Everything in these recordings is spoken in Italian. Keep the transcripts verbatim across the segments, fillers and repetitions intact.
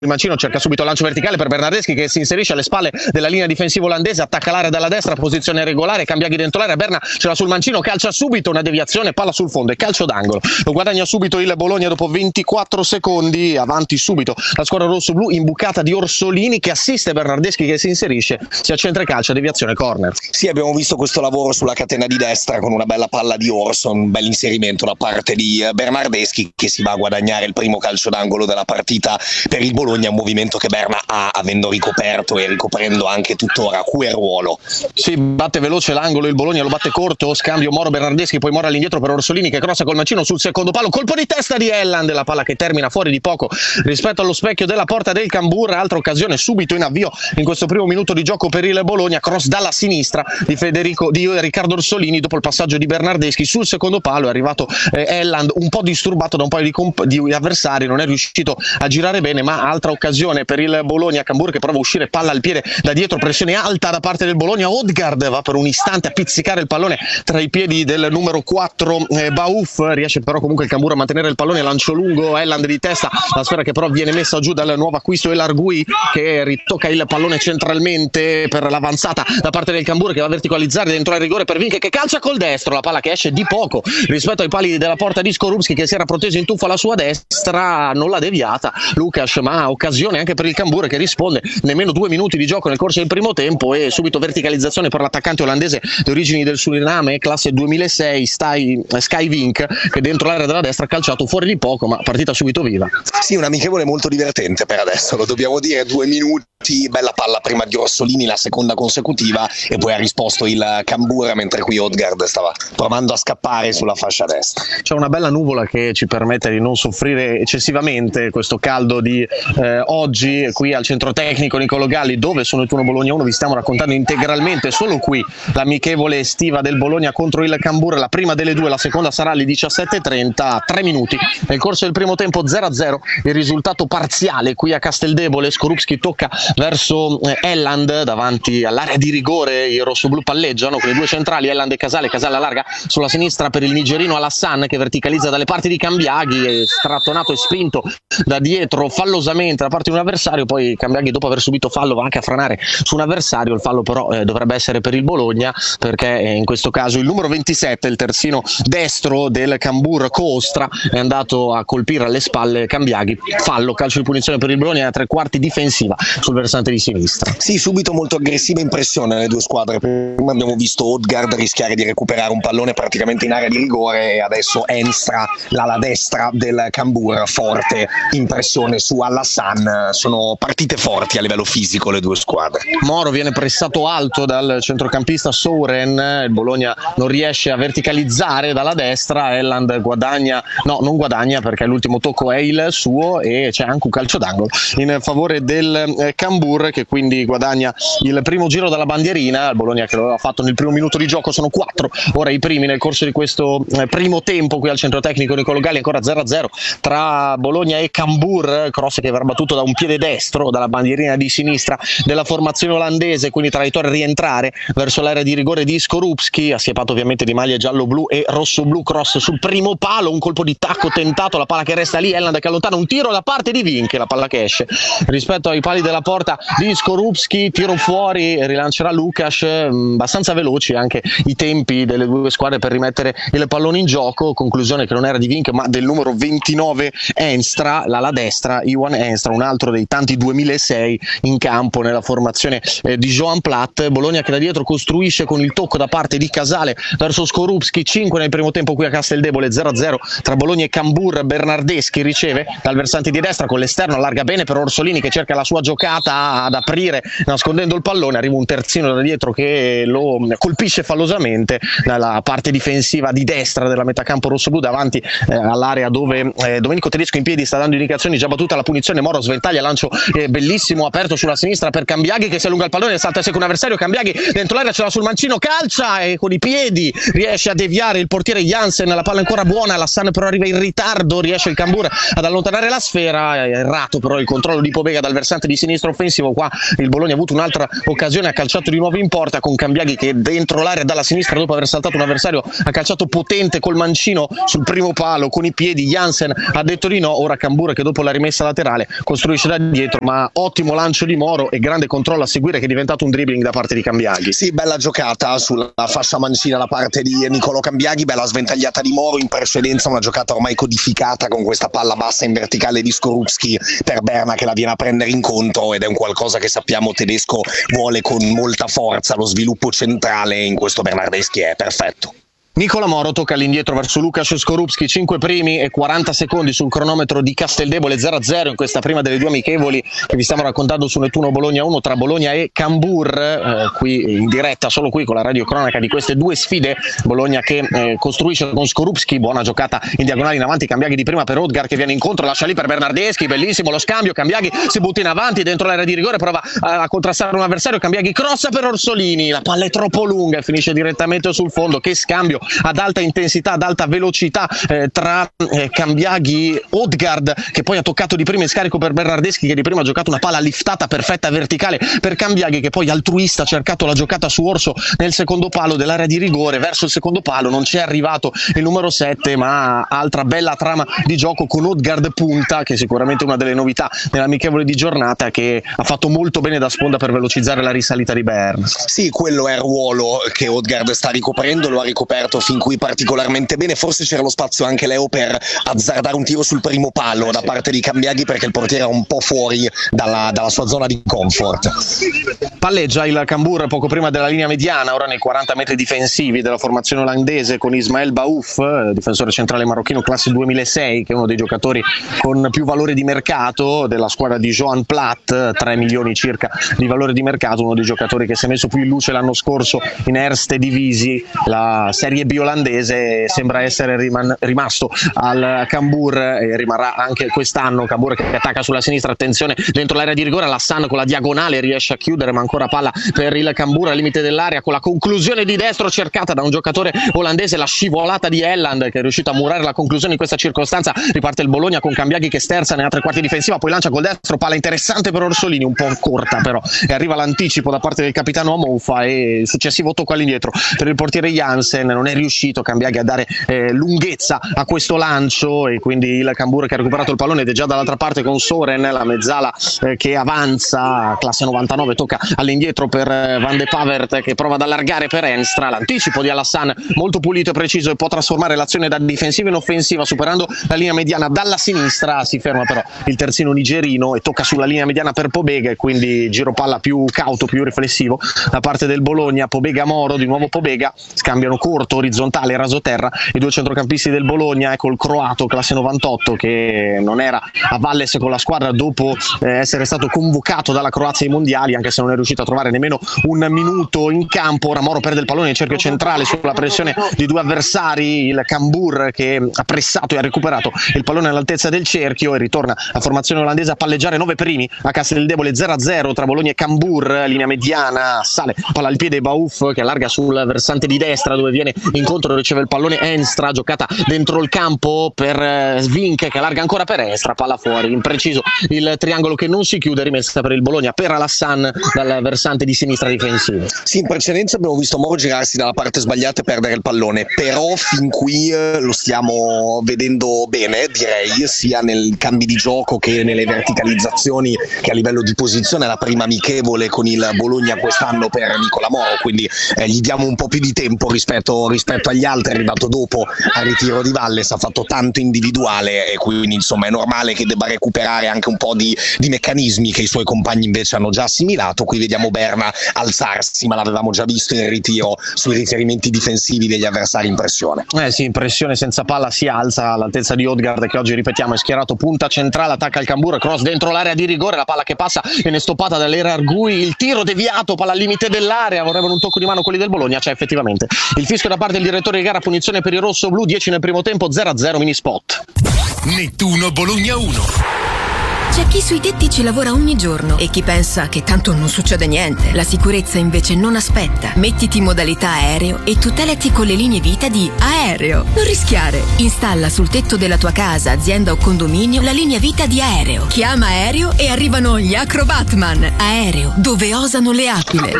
Il mancino cerca subito il lancio verticale per Bernardeschi che si inserisce alle spalle della linea difensiva olandese, attacca l'area dalla destra, posizione regolare, Cambiaghi dentro l'area, Berna ce l'ha sul mancino, calcia subito, una deviazione, palla sul fondo e calcio d'angolo. Lo guadagna subito il Bologna dopo ventiquattro secondi, avanti subito la squadra rosso-blu, imbucata di Orsolini che assiste Bernardeschi che si inserisce, si accentra e calcia, deviazione, corner. Sì, abbiamo visto questo lavoro sulla catena di destra con una bella palla di Orso, un bel inserimento da parte di Bernardeschi che si va a guadagnare il primo calcio d'angolo della partita per il Bologna. Un movimento che Berna ha, avendo ricoperto e ricoprendo anche tuttora quel ruolo. Si batte veloce l'angolo, il Bologna lo batte corto, scambio Moro Bernardeschi, poi Moro all'indietro per Orsolini che crossa col mancino sul secondo palo, colpo di testa di Elland, la palla che termina fuori di poco rispetto allo specchio della porta del Cambur, altra occasione subito in avvio in questo primo minuto di gioco per il Bologna, cross dalla sinistra di Federico di Riccardo Orsolini dopo il passaggio di Bernardeschi sul secondo palo, è arrivato eh, Elland un po' disturbato da un paio di, comp- di avversari, non è riuscito a girare bene, ma altra occasione per il Bologna, Cambur che prova a uscire, palla al piede da dietro, pressione alta da parte del Bologna, Odgaard va per un istante a pizzicare il pallone tra i piedi del numero quattro eh, Bauf, riesce però comunque il Cambur a mantenere il pallone, lancio lungo, Elland di testa, la sfera che però viene messa giù dal nuovo acquisto Elargui che ritocca il pallone centralmente per l'avanzata da parte del Cambur che va a verticalizzare dentro il rigore per Vinche che calcia col destro, la palla che esce di poco rispetto ai pali della porta di Skorupski che si era proteso in tuffo alla sua destra, non l'ha deviata Lukas, ma occasione anche per il Cambur che risponde, nemmeno due minuti di gioco nel corso del primo tempo e subito verticalizzazione per l'attaccante olandese di origini del Suriname, classe duemilasei, Sky, Sky Vink che dentro l'area della destra ha calciato fuori di poco ma partita subito viva. Sì, un amichevole molto divertente per adesso, lo dobbiamo dire, due minuti, bella palla prima di Orsolini, la seconda consecutiva e poi ha risposto il Cambur mentre qui Odgaard stava provando a scappare sulla fascia destra. C'è una bella nuvola che ci permette di non soffrire eccessivamente questo caldo di eh, oggi qui al centro tecnico Niccolò Galli dove sono il turno Bologna uno, vi stiamo raccontando integralmente solo qui l'amichevole estiva del Bologna contro il Cambur, la prima delle due, la seconda sarà alle diciassette e trenta, tre minuti nel corso del primo tempo, zero a zero il risultato parziale qui a Casteldebole. Skorupski tocca verso eh, Elland davanti all'area di rigore, i rossoblu palleggiano con i due centrali Elland e Casale, Casale allarga sulla sinistra per il nigerino Alassan che verticalizza dalle parti di Cambiaghi, strattonato e spinto da dietro fallosamente da parte di un avversario, poi Cambiaghi dopo aver subito fallo va anche a franare su un avversario, il fallo però eh, dovrebbe essere per il Bologna perché eh, in questo caso il numero ventisette, il terzino destro del Cambur Costra, è andato a colpire alle spalle Cambiaghi, fallo, calcio di punizione per il Bologna a tre quarti difensiva sul versante di sinistra. Sì, subito molto aggressiva impressione nelle due squadre, prima abbiamo visto Odgaard rischiare di recuperare un pallone praticamente in area di rigore e adesso Enstra, l'ala destra del Cambur, forte impressione su Alassan, sono partite forti a livello fisico le due squadre. Moro viene pressato alto dal centrocampista Souren, il Bologna non riesce a verticalizzare dalla destra, Elland guadagna, no non guadagna perché l'ultimo tocco è il suo e c'è anche un calcio d'angolo in favore del eh, Cambur che quindi guadagna il primo giro dalla bandierina, il Bologna che lo aveva fatto nel primo minuto di gioco, sono quattro ora i primi nel corso di questo eh, primo tempo qui al centro tecnico Niccolò Galli, ancora zero a zero tra Bologna e Cambur, cross che verrà battuto da un piede destro dalla bandierina di sinistra della formazione olandese, quindi traiettoria a rientrare verso l'area di rigore di Skorupski, assiepato ovviamente di maglie giallo-blu e rosso-blu, cross sul primo palo, un colpo di tacco tentato, la palla che resta lì, Elland che allontana un tiro da parte di Vinche, la palla che esce rispetto ai pali della porta di Skorupski, tiro fuori, rilancerà Lukas, abbastanza veloci anche i tempi delle due squadre per rimettere il pallone in gioco, conclusione che non era di Vinche ma del numero ventinove Enstra, l'ala destra, Iwan Enstra, un altro dei tanti duemilasei in campo nella formazione eh, di Johan Platt. Bologna che da dietro costruisce con il tocco da parte di Casale verso Skorupski, cinque nel primo tempo qui a Casteldebole, zero a zero tra Bologna e Cambur, Bernardeschi riceve dal versante di destra con l'esterno, allarga bene per Orsolini che cerca la sua giocata ad aprire nascondendo il pallone, arriva un terzino da dietro che lo colpisce fallosamente dalla parte difensiva di destra della metacampo rossoblu davanti eh, all'area dove eh, Domenico Tedesco in piedi sta dando indicazioni, già battuta la punizione, Moro sventaglia, lancio eh, bellissimo aperto sulla sinistra per Cambiaghi che si allunga il pallone, salta a secco un avversario, Cambiaghi dentro l'area ce l'ha sul mancino, calcia e con i piedi riesce a deviare il portiere Jansen, la palla ancora buona, Lassan però arriva in ritardo, riesce il Cambur ad allontanare la sfera, è errato però il controllo di Pobega dal versante di sinistro offensivo. Qua il Bologna ha avuto un'altra occasione, ha calciato di nuovo in porta con Cambiaghi che dentro l'area dalla sinistra, dopo aver saltato un avversario, ha calciato potente col mancino sul primo palo con i piedi. Jansen ha detto di no. Ora Cambur che dopo la rimessa laterale costruisce da dietro, ma ottimo lancio di Moro e grande controllo a seguire che è diventato un dribbling da parte di Cambiaghi. Sì, bella giocata sulla fascia mancina da parte di Nicolò Cambiaghi, bella sventagliata di Moro, in precedenza una giocata ormai codificata con questa palla bassa in verticale di Skorupski per Berna che la viene a prendere in conto, ed è un qualcosa che sappiamo Tedesco vuole con molta forza. Lo sviluppo centrale in questo Bernardeschi è perfetto. Nicola Moro tocca all'indietro verso Lukasz Skorupski, cinque primi e quaranta secondi sul cronometro di Casteldebole, zero a zero in questa prima delle due amichevoli che vi stiamo raccontando su Nettuno Bologna uno tra Bologna e Cambur, eh, qui in diretta solo qui con la radiocronaca di queste due sfide. Bologna che eh, costruisce con Skorupski, buona giocata in diagonale in avanti, Cambiaghi di prima per Odgar che viene incontro, lascia lì per Bernardeschi, bellissimo lo scambio, Cambiaghi si butta in avanti dentro l'area di rigore, prova a, a contrastare un avversario, Cambiaghi crossa per Orsolini, la palla è troppo lunga e finisce direttamente sul fondo. Che scambio ad alta intensità, ad alta velocità eh, tra eh, Cambiaghi e Odgard, che poi ha toccato di prima in scarico per Bernardeschi che di prima ha giocato una palla liftata perfetta verticale per Cambiaghi, che poi altruista ha cercato la giocata su Orso nel secondo palo dell'area di rigore. Verso il secondo palo non c'è arrivato il numero sette, ma altra bella trama di gioco con Odgard punta, che è sicuramente una delle novità nell'amichevole di giornata, che ha fatto molto bene da sponda per velocizzare la risalita di Berna. Sì, quello è il ruolo che Odgard sta ricoprendo, lo ha ricoperto fin qui particolarmente bene. Forse c'era lo spazio anche Leo per azzardare un tiro sul primo palo da parte di Cambiaghi, perché il portiere era un po' fuori dalla, dalla sua zona di comfort. Palleggia il Cambur poco prima della linea mediana, ora nei quaranta metri difensivi della formazione olandese, con Ismael Baouf, difensore centrale marocchino classe duemilasei, che è uno dei giocatori con più valore di mercato della squadra di Johan Platt, tre milioni circa di valore di mercato, uno dei giocatori che si è messo più in luce l'anno scorso in Erste Divisi, la Serie B olandese. Sembra essere riman- rimasto al Cambur e rimarrà anche quest'anno. Cambur che attacca sulla sinistra, attenzione dentro l'area di rigore, Lassan con la diagonale riesce a chiudere, ma ancora palla per il Cambur al limite dell'area con la conclusione di destro cercata da un giocatore olandese, la scivolata di Elland che è riuscito a murare la conclusione in questa circostanza. Riparte il Bologna con Cambiaghi che sterza nella tre quarti difensiva, poi lancia col destro, palla interessante per Orsolini, un po' corta però, e arriva l'anticipo da parte del capitano Amoufa e il successivo tocco all'indietro per il portiere Jansen. Non è riuscito Cambiaghi a dare eh, lunghezza a questo lancio, e quindi il Cambur che ha recuperato il pallone ed è già dall'altra parte con Soren, la mezzala eh, che avanza, classe novantanove, tocca all'indietro per eh, Van de Pavert che prova ad allargare per Enstra, l'anticipo di Alassan molto pulito e preciso e può trasformare l'azione da difensiva in offensiva superando la linea mediana dalla sinistra. Si ferma però il terzino nigerino e tocca sulla linea mediana per Pobega, e quindi giro palla più cauto, più riflessivo da parte del Bologna. Pobega Moro, di nuovo Pobega, scambiano corto, orizzontale, rasoterra i due centrocampisti del Bologna, ecco il croato classe novantotto che non era a Valles con la squadra dopo eh, essere stato convocato dalla Croazia ai mondiali, anche se non è riuscito a trovare nemmeno un minuto in campo. Ora Moro perde il pallone in cerchio centrale sulla pressione di due avversari, il Cambur che ha pressato e ha recuperato il pallone all'altezza del cerchio, e ritorna la formazione olandese a palleggiare nove primi a Casteldebole, zero a zero tra Bologna e Cambur. Linea mediana, sale palla al piede Baouf che allarga sul versante di destra dove viene incontro, riceve il pallone Enstra, giocata dentro il campo per Svink che allarga ancora per Enstra, palla fuori, impreciso il triangolo che non si chiude, rimessa per il Bologna per Alassan dal versante di sinistra difensivo. Sì, in precedenza abbiamo visto Moro girarsi dalla parte sbagliata e perdere il pallone, però fin qui eh, lo stiamo vedendo bene, direi, sia nel cambi di gioco che nelle verticalizzazioni, che a livello di posizione è la prima amichevole con il Bologna quest'anno per Nicola Moro, quindi eh, gli diamo un po' più di tempo rispetto, rispetto agli altri. È arrivato dopo al ritiro di Valles, ha fatto tanto individuale e quindi insomma è normale che debba recuperare anche un po' di, di meccanismi che i suoi compagni invece hanno già assimilato. Qui vediamo Berna alzarsi, ma l'avevamo già visto in ritiro sui riferimenti difensivi degli avversari in pressione. Eh sì, in pressione senza palla si alza all'altezza di Odgard che oggi ripetiamo è schierato punta centrale, attacca il Cambur, cross dentro l'area di rigore, la palla che passa viene stoppata dall'Era Argui, il tiro deviato, palla al limite dell'area, vorrebbero un tocco di mano quelli del Bologna, c'è effettivamente il fischio da parte del direttore di gara, punizione per i rossoblu, dieci nel primo tempo, zero a zero, mini spot. Nettuno Bologna uno. C'è chi sui tetti ci lavora ogni giorno e chi pensa che tanto non succede niente. La sicurezza invece non aspetta. Mettiti in modalità aereo e tutelati con le linee vita di Aereo. Non rischiare. Installa sul tetto della tua casa, azienda o condominio la linea vita di Aereo. Chiama Aereo e arrivano gli Acrobatman. Aereo, dove osano le aquile.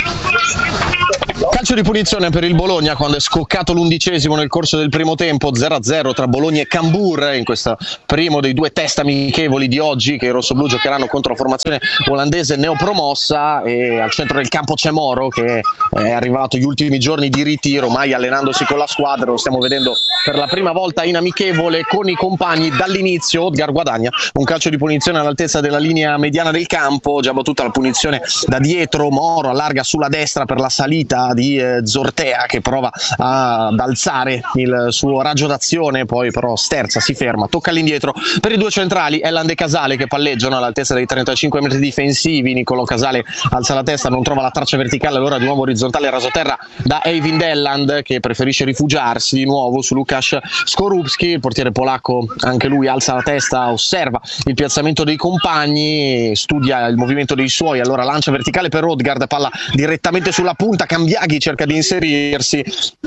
Calcio di punizione per il Bologna quando è scoccato l'undicesimo nel corso del primo tempo, zero a zero tra Bologna e Cambuur in questo primo dei due test amichevoli di oggi che i rossoblù giocheranno contro la formazione olandese neopromossa. E al centro del campo c'è Moro che è arrivato gli ultimi giorni di ritiro, mai allenandosi con la squadra. Lo stiamo vedendo per la prima volta in amichevole con i compagni dall'inizio. Odgar guadagna un calcio di punizione all'altezza della linea mediana del campo, già battuta la punizione da dietro. Moro allarga sulla destra per la salita di eh, Zortea che prova a, ad alzare il suo raggio d'azione, poi però sterza, si ferma, tocca all'indietro per i due centrali Elland e Casale che palleggiano all'altezza dei trentacinque metri difensivi. Nicolò Casale alza la testa, non trova la traccia verticale, allora di nuovo orizzontale rasoterra da Eivind Elland che preferisce rifugiarsi di nuovo su Łukasz Skorupski. Il portiere polacco anche lui alza la testa, osserva il piazzamento dei compagni, studia il movimento dei suoi, allora lancia verticale per Odgaard, palla direttamente sulla punta. Cambiaghi cerca di inserirsi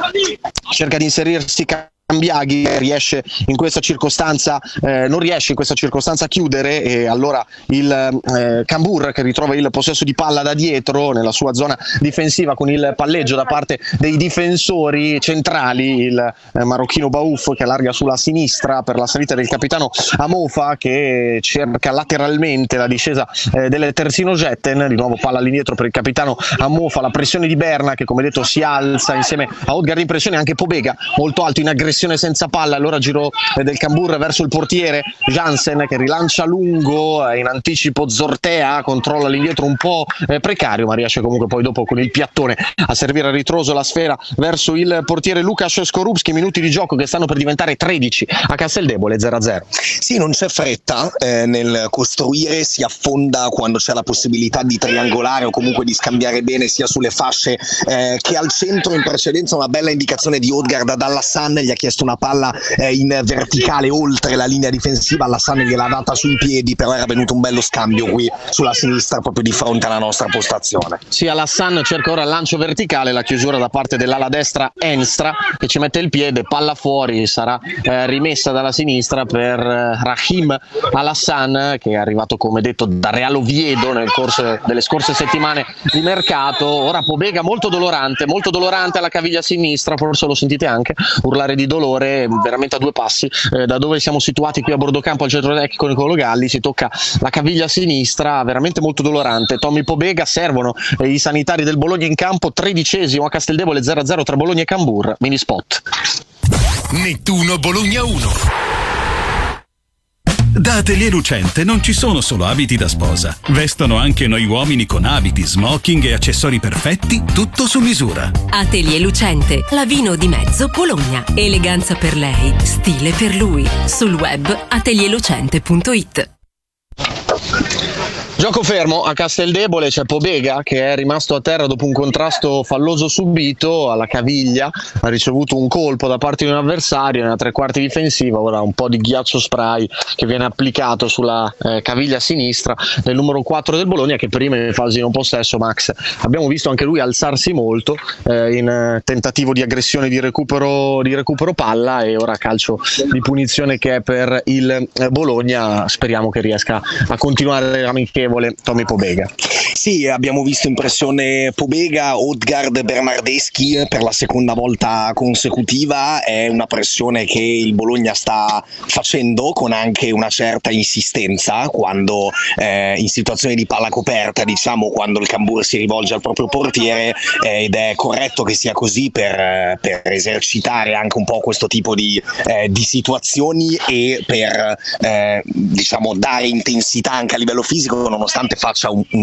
cerca di inserirsi Cambiaghi riesce in questa circostanza eh, non riesce in questa circostanza a chiudere, e allora il eh, Cambuur che ritrova il possesso di palla da dietro nella sua zona difensiva con il palleggio da parte dei difensori centrali. Il eh, marocchino Baouf che allarga sulla sinistra per la salita del capitano Amofa che cerca lateralmente la discesa eh, del terzino Jetten. Di nuovo palla all'indietro per il capitano Amofa, la pressione di Berna che come detto si alza insieme a Odgaard in pressione, anche Pobega molto alto in aggressione senza palla, allora giro del Cambuur verso il portiere Jansen che rilancia lungo, in anticipo Zortea controlla all'indietro un po' eh, precario, ma riesce comunque poi dopo con il piattone a servire a ritroso la sfera verso il portiere Łukasz Skorupski. Minuti di gioco che stanno per diventare tredici a Casteldebole, zero a zero. Sì, non c'è fretta eh, nel costruire, si affonda quando c'è la possibilità di triangolare o comunque di scambiare bene sia sulle fasce eh, che al centro. In precedenza una bella indicazione di Odgaard ad Alassane, gli ha chiesto una palla eh, in verticale oltre la linea difensiva, Alassane gliel'ha data sui piedi, però era venuto un bello scambio qui sulla sinistra proprio di fronte alla nostra postazione. Sì, Alassane cerca ora il lancio verticale, la chiusura da parte dell'ala destra Enstra che ci mette il piede, palla fuori, sarà eh, rimessa dalla sinistra per eh, Rahim Alassane che è arrivato come detto da Real Oviedo nel corso delle scorse settimane di mercato. Ora Pobega molto dolorante, molto dolorante alla caviglia sinistra, forse lo sentite anche urlare di dolore, veramente a due passi eh, da dove siamo situati qui a bordo campo al centro tecnico Nicolo Galli. Si tocca la caviglia sinistra, veramente molto dolorante. Tommy Pobega, servono eh, i sanitari del Bologna in campo, tredicesimo a Casteldebole, zero a zero tra Bologna e Cambuur. Mini spot. Nettuno Bologna uno. Da Atelier Lucente non ci sono solo abiti da sposa, vestono anche noi uomini con abiti, smoking e accessori perfetti, tutto su misura. Atelier Lucente, la Vino di Mezzo Bologna. Eleganza per lei, stile per lui. Sul web atelier lucente punto it. Gioco fermo a Casteldebole, c'è Pobega che è rimasto a terra dopo un contrasto falloso subito alla caviglia, ha ricevuto un colpo da parte di un avversario nella tre quarti difensiva. Ora un po' di ghiaccio spray che viene applicato sulla eh, caviglia sinistra del numero quattro del Bologna che prima in fase non possesso, Max, abbiamo visto anche lui alzarsi molto eh, in eh, tentativo di aggressione di recupero, di recupero palla, e ora calcio di punizione che è per il eh, Bologna. Speriamo che riesca a continuare l'amichevole Tommy Pobega. Sì, abbiamo visto in pressione Pobega, Odgaard, Bernardeschi per la seconda volta consecutiva. È una pressione che il Bologna sta facendo con anche una certa insistenza quando eh, in situazioni di palla coperta, diciamo quando il Cambuur si rivolge al proprio portiere, eh, ed è corretto che sia così per, per esercitare anche un po' questo tipo di, eh, di situazioni e per eh, diciamo dare intensità anche a livello fisico, nonostante faccia un, un grandissimo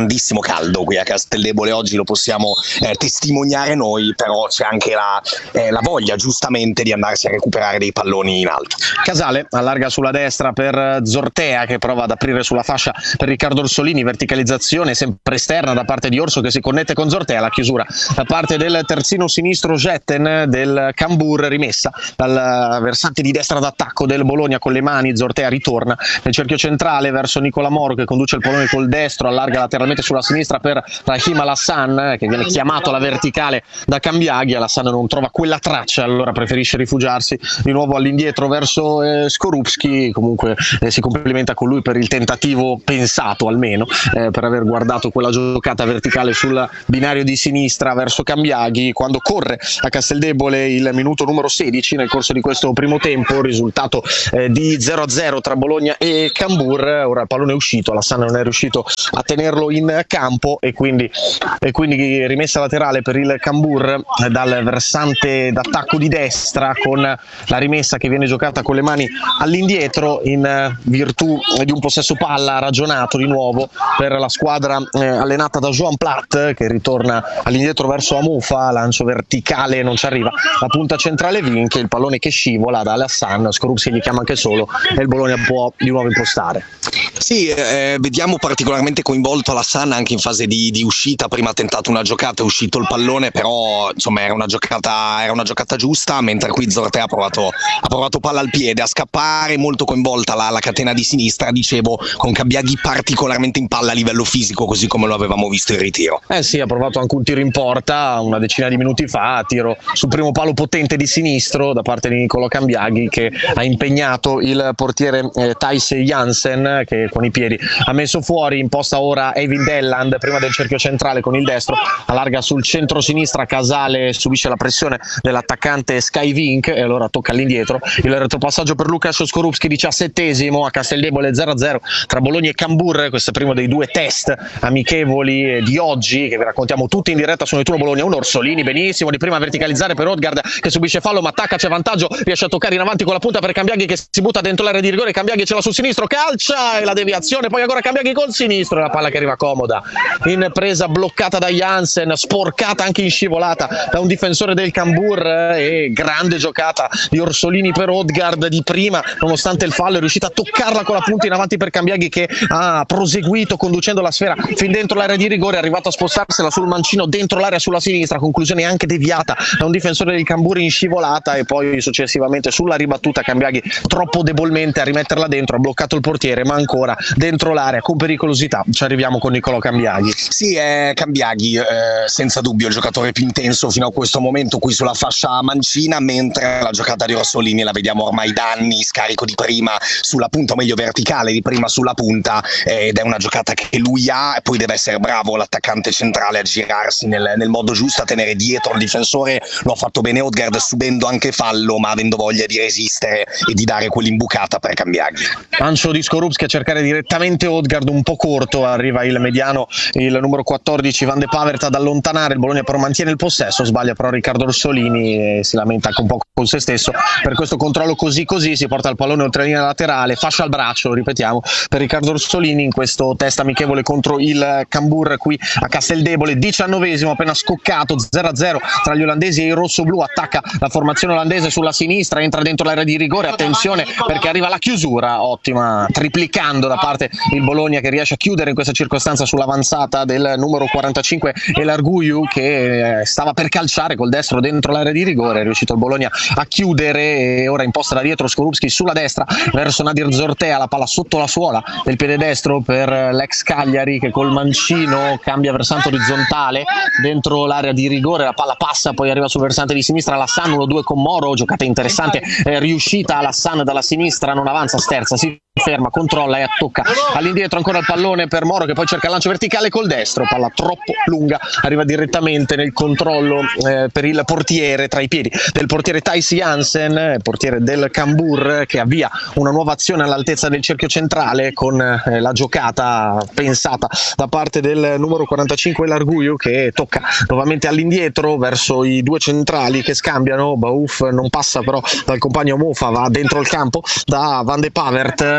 grandissimo caldo qui a Casteldebole oggi, lo possiamo eh, testimoniare noi, però c'è anche la, eh, la voglia giustamente di andarsi a recuperare dei palloni in alto. Casale allarga sulla destra per Zortea che prova ad aprire sulla fascia per Riccardo Orsolini, verticalizzazione sempre esterna da parte di Orso che si connette con Zortea, la chiusura da parte del terzino sinistro Jetten del Cambur, rimessa dal versante di destra d'attacco del Bologna con le mani. Zortea ritorna nel cerchio centrale verso Nicola Moro che conduce il pallone col destro, allarga lateralmente sulla sinistra per Rahim Al-Hassan che viene chiamato alla verticale da Cambiaghi. Al-Hassan non trova quella traccia, allora preferisce rifugiarsi di nuovo all'indietro verso eh, Skorupski. Comunque eh, si complimenta con lui per il tentativo pensato almeno eh, per aver guardato quella giocata verticale sul binario di sinistra verso Cambiaghi quando corre a Casteldebole il minuto numero sedici nel corso di questo primo tempo, risultato eh, di zero a zero tra Bologna e Cambur. Ora il pallone è uscito, Al-Hassan non è riuscito a tenerlo in campo e quindi, e quindi rimessa laterale per il Cambur dal versante d'attacco di destra con la rimessa che viene giocata con le mani all'indietro in virtù di un possesso palla ragionato di nuovo per la squadra eh, allenata da Joan Plat che ritorna all'indietro verso Amufa, lancio verticale non ci arriva, la punta centrale vince, il pallone che scivola da Al-Hassan, Skorupski gli chiama anche solo e il Bologna può di nuovo impostare. Sì, eh, vediamo particolarmente coinvolto Al-Hassan anche in fase di, di uscita, prima ha tentato una giocata, è uscito il pallone, però insomma era una giocata, era una giocata giusta, mentre qui Zortea ha provato, ha provato palla al piede, a scappare, molto coinvolta la, la catena di sinistra, dicevo, con Cambiaghi particolarmente in palla a livello fisico, così come lo avevamo visto in ritiro. Eh sì, ha provato anche un tiro in porta una decina di minuti fa, tiro sul primo palo potente di sinistro da parte di Nicolò Cambiaghi che ha impegnato il portiere eh, Thijs Jansen che con i piedi ha messo fuori, imposta ora Eivind Elland prima del cerchio centrale con il destro, allarga sul centro-sinistra, Casale subisce la pressione dell'attaccante Skyvink e allora tocca all'indietro, il retropassaggio per Lukasz Skorupski, diciassettesimo a Casteldebole zero a zero tra Bologna e Cambur, questo è il primo dei due test amichevoli di oggi che vi raccontiamo tutti in diretta su Nettuno Bologna uno. Orsolini benissimo, di prima a verticalizzare per Odgaard che subisce fallo ma attacca, c'è vantaggio, riesce a toccare in avanti con la punta per Cambiaghi che si butta dentro l'area di rigore, Cambiaghi ce l'ha sul sinistro, calcia e la deviazione, poi ancora Cambiaghi col sinistro e la palla che arriva comoda in presa bloccata da Jansen, sporcata anche in scivolata da un difensore del Cambur e grande giocata di Orsolini per Odgaard di prima, nonostante il fallo è riuscita a toccarla con la punta in avanti per Cambiaghi che ha proseguito conducendo la sfera fin dentro l'area di rigore, è arrivato a spostarsela sul mancino dentro l'area sulla sinistra, conclusione anche deviata da un difensore del Cambur in scivolata e poi successivamente sulla ribattuta Cambiaghi troppo debolmente a rimetterla dentro, ha bloccato il portiere ma ancora dentro l'area con pericolosità. Ci arriviamo con Nicolò Cambiaghi. Sì, è Cambiaghi eh, senza dubbio il giocatore più intenso fino a questo momento qui sulla fascia mancina, mentre la giocata di Orsolini la vediamo ormai da anni, scarico di prima sulla punta, o meglio verticale di prima sulla punta, eh, ed è una giocata che lui ha e poi deve essere bravo l'attaccante centrale a girarsi nel, nel modo giusto, a tenere dietro il difensore. Lo ha fatto bene Odgaard subendo anche fallo ma avendo voglia di resistere e di dare quell'imbucata per Cambiaghi. Lancio di Skorupski a cercare direttamente Odgaard un po' corto, arriva il mediano, il numero quattordici Van de Pavert ad allontanare, il Bologna però mantiene il possesso, sbaglia però Riccardo Orsolini e si lamenta anche un po' con se stesso per questo controllo così così, si porta il pallone oltre la linea laterale, fascia al braccio, ripetiamo, per Riccardo Orsolini in questo test amichevole contro il Cambur qui a Casteldebole, diciannovesimo appena scoccato, zero a zero tra gli olandesi e i rossoblu, attacca la formazione olandese sulla sinistra, entra dentro l'area di rigore, attenzione perché arriva la chiusura, ottima triplicando da parte il Bologna che riesce a chiudere in questa circostanza sull'avanzata del numero quarantacinque Elarguiu che stava per calciare col destro dentro l'area di rigore, è riuscito il Bologna a chiudere e ora imposta da dietro Skorupski sulla destra verso Nadir Zortea, la palla sotto la suola del piede destro per l'ex Cagliari che col mancino cambia versante orizzontale dentro l'area di rigore, la palla passa poi arriva sul versante di sinistra Al-Hassan, uno due con Moro, giocata interessante, eh, riuscita Al-Hassan dalla sinistra, non avanza, sterza, si ferma, controlla e attocca all'indietro ancora il pallone per Moro che poi cerca il lancio verticale col destro, palla troppo lunga, arriva direttamente nel controllo eh, per il portiere, tra i piedi del portiere Thijs Jansen, portiere del Cambur che avvia una nuova azione all'altezza del cerchio centrale con eh, la giocata pensata da parte del numero quarantacinque Elarguiu che tocca nuovamente all'indietro verso i due centrali che scambiano, Baouf non passa però dal compagno Mofa, va dentro il campo da Van de Pavert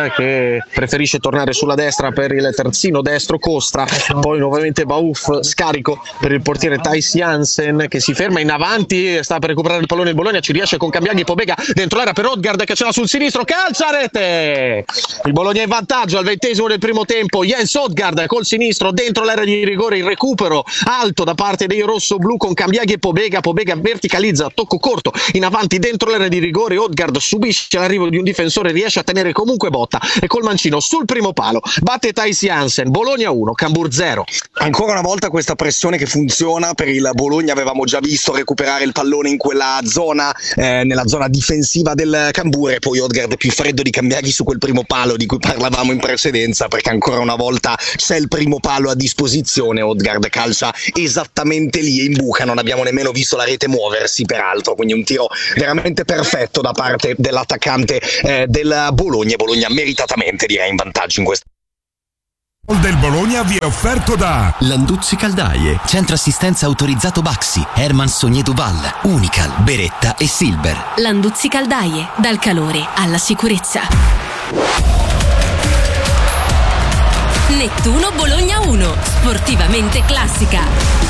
che preferisce tornare sulla destra per il terzino destro Costra, poi nuovamente Bauf, scarico per il portiere Thijs Jansen che si ferma in avanti, sta per recuperare il pallone il Bologna, ci riesce con Cambiaghi, Pobega dentro l'area per Odgaard che ce l'ha sul sinistro, calcia rete, il Bologna in vantaggio al ventesimo del primo tempo, Jens Odgaard col sinistro dentro l'area di rigore, il recupero alto da parte dei rossoblu con Cambiaghi e Pobega, Pobega verticalizza, tocco corto in avanti dentro l'area di rigore, Odgaard subisce l'arrivo di un difensore, riesce a tenere comunque botta e col mancino sul primo palo batte Thijs Jansen, Bologna uno, Cambur zero. Ancora una volta questa pressione che funziona per il Bologna, avevamo già visto recuperare il pallone in quella zona, eh, nella zona difensiva del Cambur, e poi Odgaard più freddo di Cambiaghi su quel primo palo di cui parlavamo in precedenza, perché ancora una volta c'è il primo palo a disposizione, Odgaard calcia esattamente lì in buca, non abbiamo nemmeno visto la rete muoversi peraltro, quindi un tiro veramente perfetto da parte dell'attaccante eh, del Bologna, Bologna meritatamente direi in vantaggio in questo. Il del Bologna vi è offerto da Landuzzi Caldaie, centro assistenza autorizzato Baxi, Herman Sogné Duval, Unical, Beretta e Silver. Landuzzi Caldaie, dal calore alla sicurezza. Nettuno Bologna uno, sportivamente classica.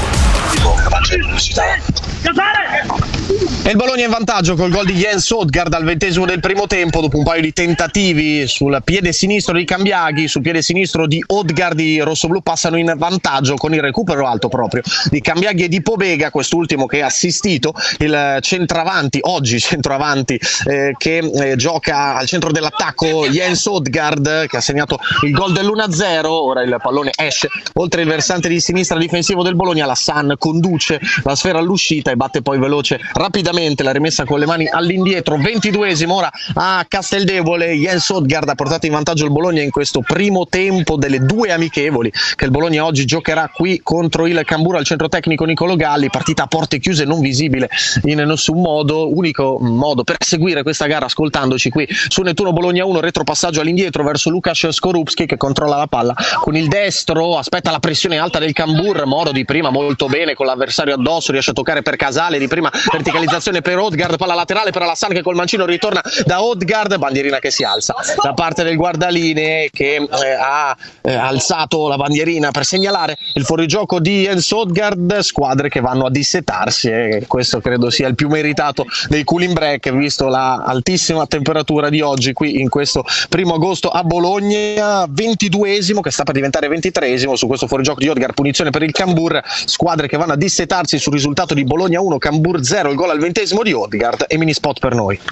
E il Bologna in vantaggio col gol di Jens Odgaard al ventesimo del primo tempo, dopo un paio di tentativi sul piede sinistro di Cambiaghi, sul piede sinistro di Odgaard, i rossoblù passano in vantaggio con il recupero alto proprio di Cambiaghi e di Pobega, quest'ultimo che ha assistito il centravanti, oggi centravanti eh, che eh, gioca al centro dell'attacco, Jens Odgaard, che ha segnato il gol dell'uno a zero. Ora il pallone esce oltre il versante di sinistra difensivo del Bologna, la San conduce la sfera all'uscita e batte poi veloce rapidamente la rimessa con le mani all'indietro. Ventiduesimo ora a Casteldevole, Jens Odgaard ha portato in vantaggio il Bologna in questo primo tempo delle due amichevoli che il Bologna oggi giocherà qui contro il Cambur al centro tecnico Nicolo Galli, partita a porte chiuse non visibile in nessun modo, unico modo per seguire questa gara ascoltandoci qui su Nettuno Bologna uno, retropassaggio all'indietro verso Lukasz Skorupski che controlla la palla con il destro, aspetta la pressione alta del Cambur, Moro di prima molto bene con l'avversario addosso, riesce a toccare per Casale, di prima verticalizzazione per Odgaard, palla laterale per Alassane che col mancino ritorna da Odgaard, bandierina che si alza da parte del guardalinee che eh, ha eh, alzato la bandierina per segnalare il fuorigioco di Jens Odgaard, squadre che vanno a dissetarsi e questo credo sia il più meritato dei cooling break visto la altissima temperatura di oggi qui in questo primo agosto a Bologna. Ventiduesimo che sta per diventare ventitreesimo su questo fuorigioco di Odgaard, punizione per il Cambur, squadre che vanno a dissetarsi sul risultato di Bologna uno, Cambur zero, il gol al ventesimo di Odgaard e mini spot per noi.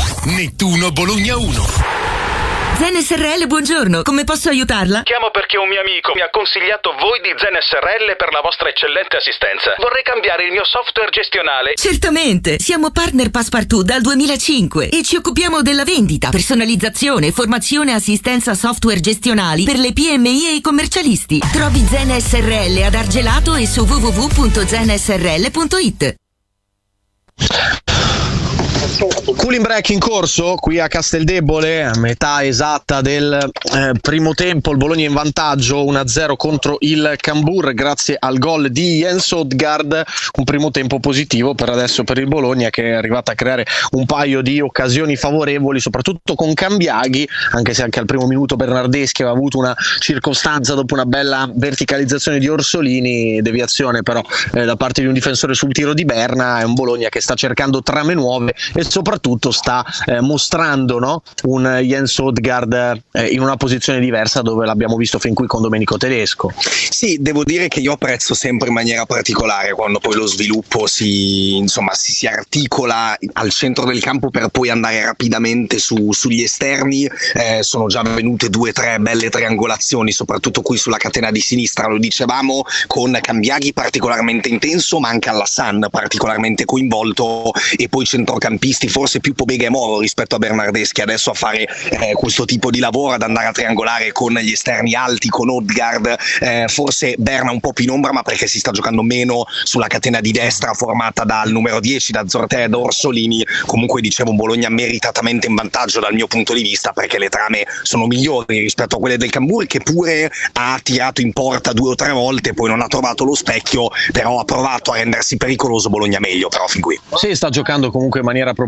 Nettuno Bologna uno. Zen S R L, buongiorno, come posso aiutarla? Chiamo perché un mio amico mi ha consigliato voi di Zen S R L per la vostra eccellente assistenza. Vorrei cambiare il mio software gestionale. Certamente, siamo partner Passepartout dal duemilacinque e ci occupiamo della vendita, personalizzazione, formazione e assistenza software gestionali per le P M I e i commercialisti. Trovi Zen S R L ad Argelato e su w w w punto zen s r l punto i t. Cooling break in corso qui a Casteldebole, a metà esatta del eh, primo tempo, il Bologna in vantaggio uno a zero contro il Cambur grazie al gol di Jens Odgaard, un primo tempo positivo per adesso per il Bologna che è arrivata a creare un paio di occasioni favorevoli soprattutto con Cambiaghi, anche se anche al primo minuto Bernardeschi aveva avuto una circostanza dopo una bella verticalizzazione di Orsolini, deviazione però eh, da parte di un difensore sul tiro di Berna. È un Bologna che sta cercando trame nuove e soprattutto sta eh, mostrando no? un Jens Odgaard eh, in una posizione diversa dove l'abbiamo visto fin qui con Domenico Tedesco. Sì, devo dire che io apprezzo sempre in maniera particolare quando poi lo sviluppo si, insomma, si, si articola al centro del campo per poi andare rapidamente su, sugli esterni. Eh, sono già venute due o tre belle triangolazioni, soprattutto qui sulla catena di sinistra, lo dicevamo, con Cambiaghi particolarmente intenso, ma anche Alassane particolarmente coinvolto, e poi centrocampisti forse più Pobega e Moro rispetto a Bernardeschi adesso a fare eh, questo tipo di lavoro, ad andare a triangolare con gli esterni alti, con Odgaard, eh, forse Berna un po' più in ombra, ma perché si sta giocando meno sulla catena di destra formata dal numero dieci, da Zortea e da Orsolini. Comunque dicevo, un Bologna meritatamente in vantaggio dal mio punto di vista, perché le trame sono migliori rispetto a quelle del Cambur, che pure ha tirato in porta due o tre volte, poi non ha trovato lo specchio, però ha provato a rendersi pericoloso. Bologna meglio però fin qui. Sì, sta giocando comunque in maniera propositiva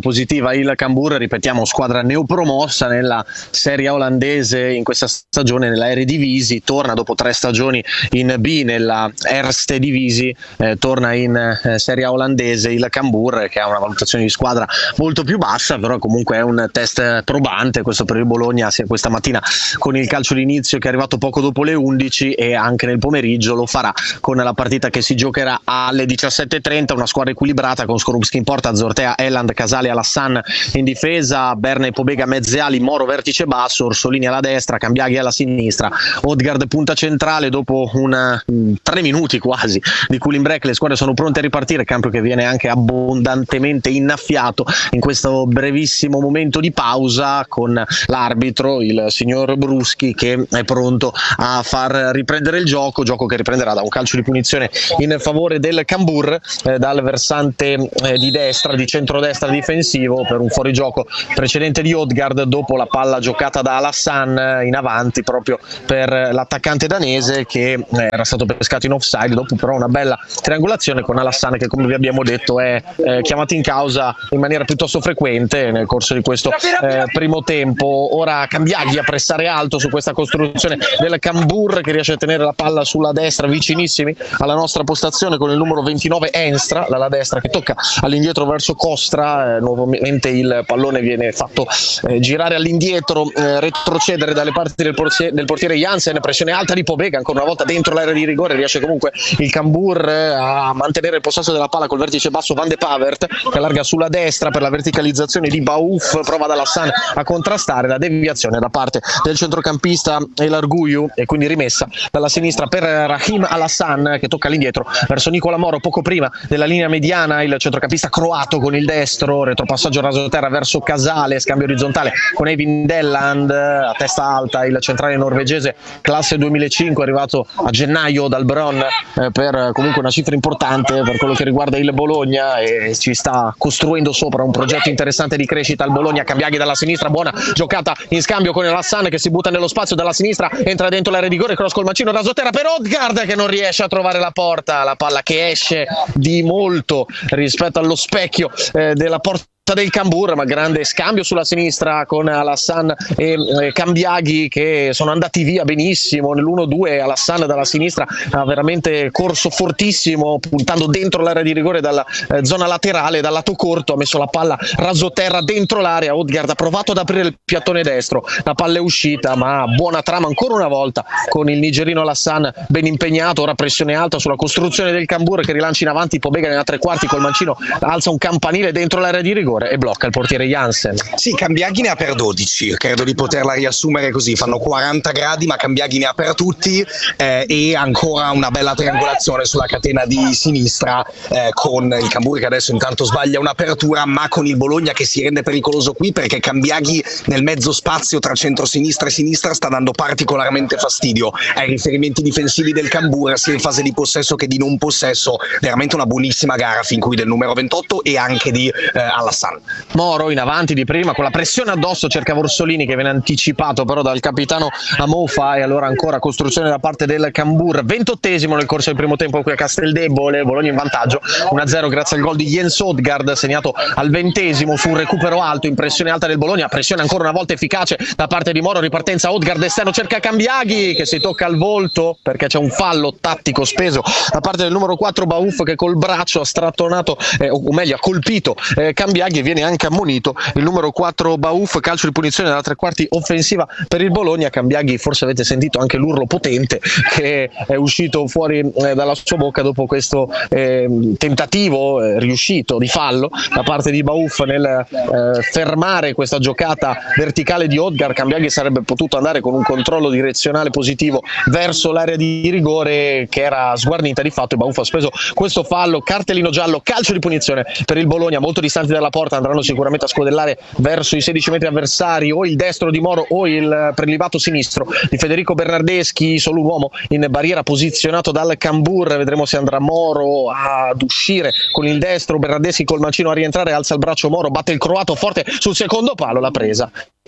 positiva il Cambuur, ripetiamo squadra neopromossa nella Serie A olandese in questa stagione, nella Eredivisie, torna dopo tre stagioni in B nella Eerste Divisie, eh, torna in eh, Serie A olandese il Cambuur, che ha una valutazione di squadra molto più bassa, però comunque è un test probante questo per il Bologna, sia questa mattina con il calcio d'inizio che è arrivato poco dopo le undici e anche nel pomeriggio lo farà con la partita che si giocherà alle diciassette e trenta, una squadra equilibrata con Skorupski in porta, Zortea, Elland, Casale, Alassan in difesa, Berna e Pobega mezze ali, Moro vertice basso, Orsolini alla destra, Cambiaghi alla sinistra, Odgaard punta centrale. Dopo un tre minuti quasi di cooling break le squadre sono pronte a ripartire, Campio che viene anche abbondantemente innaffiato in questo brevissimo momento di pausa, con l'arbitro, il signor Bruschi, che è pronto a far riprendere il gioco, gioco che riprenderà da un calcio di punizione in favore del Cambuur eh, dal versante eh, di destra, di centrodestra difensivo, per un fuorigioco precedente di Odgaard dopo la palla giocata da Alassan in avanti proprio per l'attaccante danese, che eh, era stato pescato in offside dopo però una bella triangolazione con Alassan, che come vi abbiamo detto è eh, chiamato in causa in maniera piuttosto frequente nel corso di questo eh, primo tempo. Ora Cambiaghi a pressare alto su questa costruzione del Cambuur, che riesce a tenere la palla sulla destra vicinissimi alla nostra postazione con il numero ventinove Enstra, dalla destra, che tocca all'indietro verso Costra, eh, nuovamente il pallone viene fatto eh, girare all'indietro, eh, retrocedere dalle parti del, portiere, del portiere Jansen, pressione alta di Pobega ancora una volta dentro l'area di rigore, riesce comunque il Cambuur eh, a mantenere il possesso della palla col vertice basso Van de Pavert, che allarga sulla destra per la verticalizzazione di Baouf, prova Alassan a contrastare, la deviazione da parte del centrocampista El Arguyu e quindi rimessa dalla sinistra per Rahim Alassan, che tocca all'indietro verso Nicola Moro poco prima della linea mediana, il centrocampista croato con il destro, retropassaggio rasoterra verso Casale, scambio orizzontale con Eivind Elland, a testa alta il centrale norvegese classe duemilacinque, arrivato a gennaio dal Bron eh, per comunque una cifra importante per quello che riguarda il Bologna, e ci sta costruendo sopra un progetto interessante di crescita al Bologna. Cambiaghi dalla sinistra, buona giocata in scambio con Alassan, che si butta nello spazio dalla sinistra, entra dentro l'area di rigore, cross col mancino, rasoterra per Odgaard, che non riesce a trovare la porta, la palla che esce di molto rispetto allo specchio eh, della porta del Cambuur, ma grande scambio sulla sinistra con Alassan e eh, Cambiaghi, che sono andati via benissimo nell'uno due. Alassan dalla sinistra ha veramente corso fortissimo, puntando dentro l'area di rigore dalla eh, zona laterale, dal lato corto, ha messo la palla rasoterra dentro l'area. Odgaard ha provato ad aprire il piattone destro, la palla è uscita, ma buona trama ancora una volta con il nigerino Alassan ben impegnato. Ora pressione alta sulla costruzione del Cambuur, che rilancia in avanti Pobega nella tre quarti col mancino, alza un campanile dentro l'area di rigore e blocca il portiere Jansen. Sì, Cambiaghi ne ha per dodici, credo di poterla riassumere così, fanno quaranta gradi ma Cambiaghi ne ha per tutti, eh, e ancora una bella triangolazione sulla catena di sinistra eh, con il Cambuur che adesso intanto sbaglia un'apertura, ma con il Bologna che si rende pericoloso qui, perché Cambiaghi nel mezzo spazio tra centro-sinistra e sinistra sta dando particolarmente fastidio ai riferimenti difensivi del Cambuur, sia in fase di possesso che di non possesso. Veramente una buonissima gara fin qui del numero ventotto e anche di eh, Alassan. Moro in avanti di prima con la pressione addosso, cerca Orsolini che viene anticipato però dal capitano Amofa, e allora ancora costruzione da parte del Cambuur. Ventottesimo nel corso del primo tempo qui a Casteldebole, Bologna in vantaggio uno a zero grazie al gol di Jens Odgaard segnato al ventesimo su un recupero alto, in pressione alta del Bologna, pressione ancora una volta efficace da parte di Moro, ripartenza Odgaard esterno, cerca Cambiaghi che si tocca al volto perché c'è un fallo tattico speso da parte del numero quattro Baouf, che col braccio ha strattonato eh, o meglio ha colpito eh, Cambiaghi, e viene anche ammonito il numero quattro Baouf. Calcio di punizione dalla tre quarti offensiva per il Bologna. Cambiaghi, forse avete sentito anche l'urlo potente che è uscito fuori eh, dalla sua bocca dopo questo eh, tentativo eh, riuscito di fallo da parte di Baouf nel eh, fermare questa giocata verticale di Odgaard. Cambiaghi sarebbe potuto andare con un controllo direzionale positivo verso l'area di rigore che era sguarnita di fatto, e Baouf ha speso questo fallo, cartellino giallo, calcio di punizione per il Bologna, molto distanti dalla porta, andranno sicuramente a scodellare verso i sedici metri avversari o il destro di Moro o il prelibato sinistro di Federico Bernardeschi, solo un uomo in barriera posizionato dal Cambuur. Vedremo se andrà Moro ad uscire con il destro, Bernardeschi col mancino a rientrare, alza il braccio Moro, batte il croato forte sul secondo palo, l'ha presa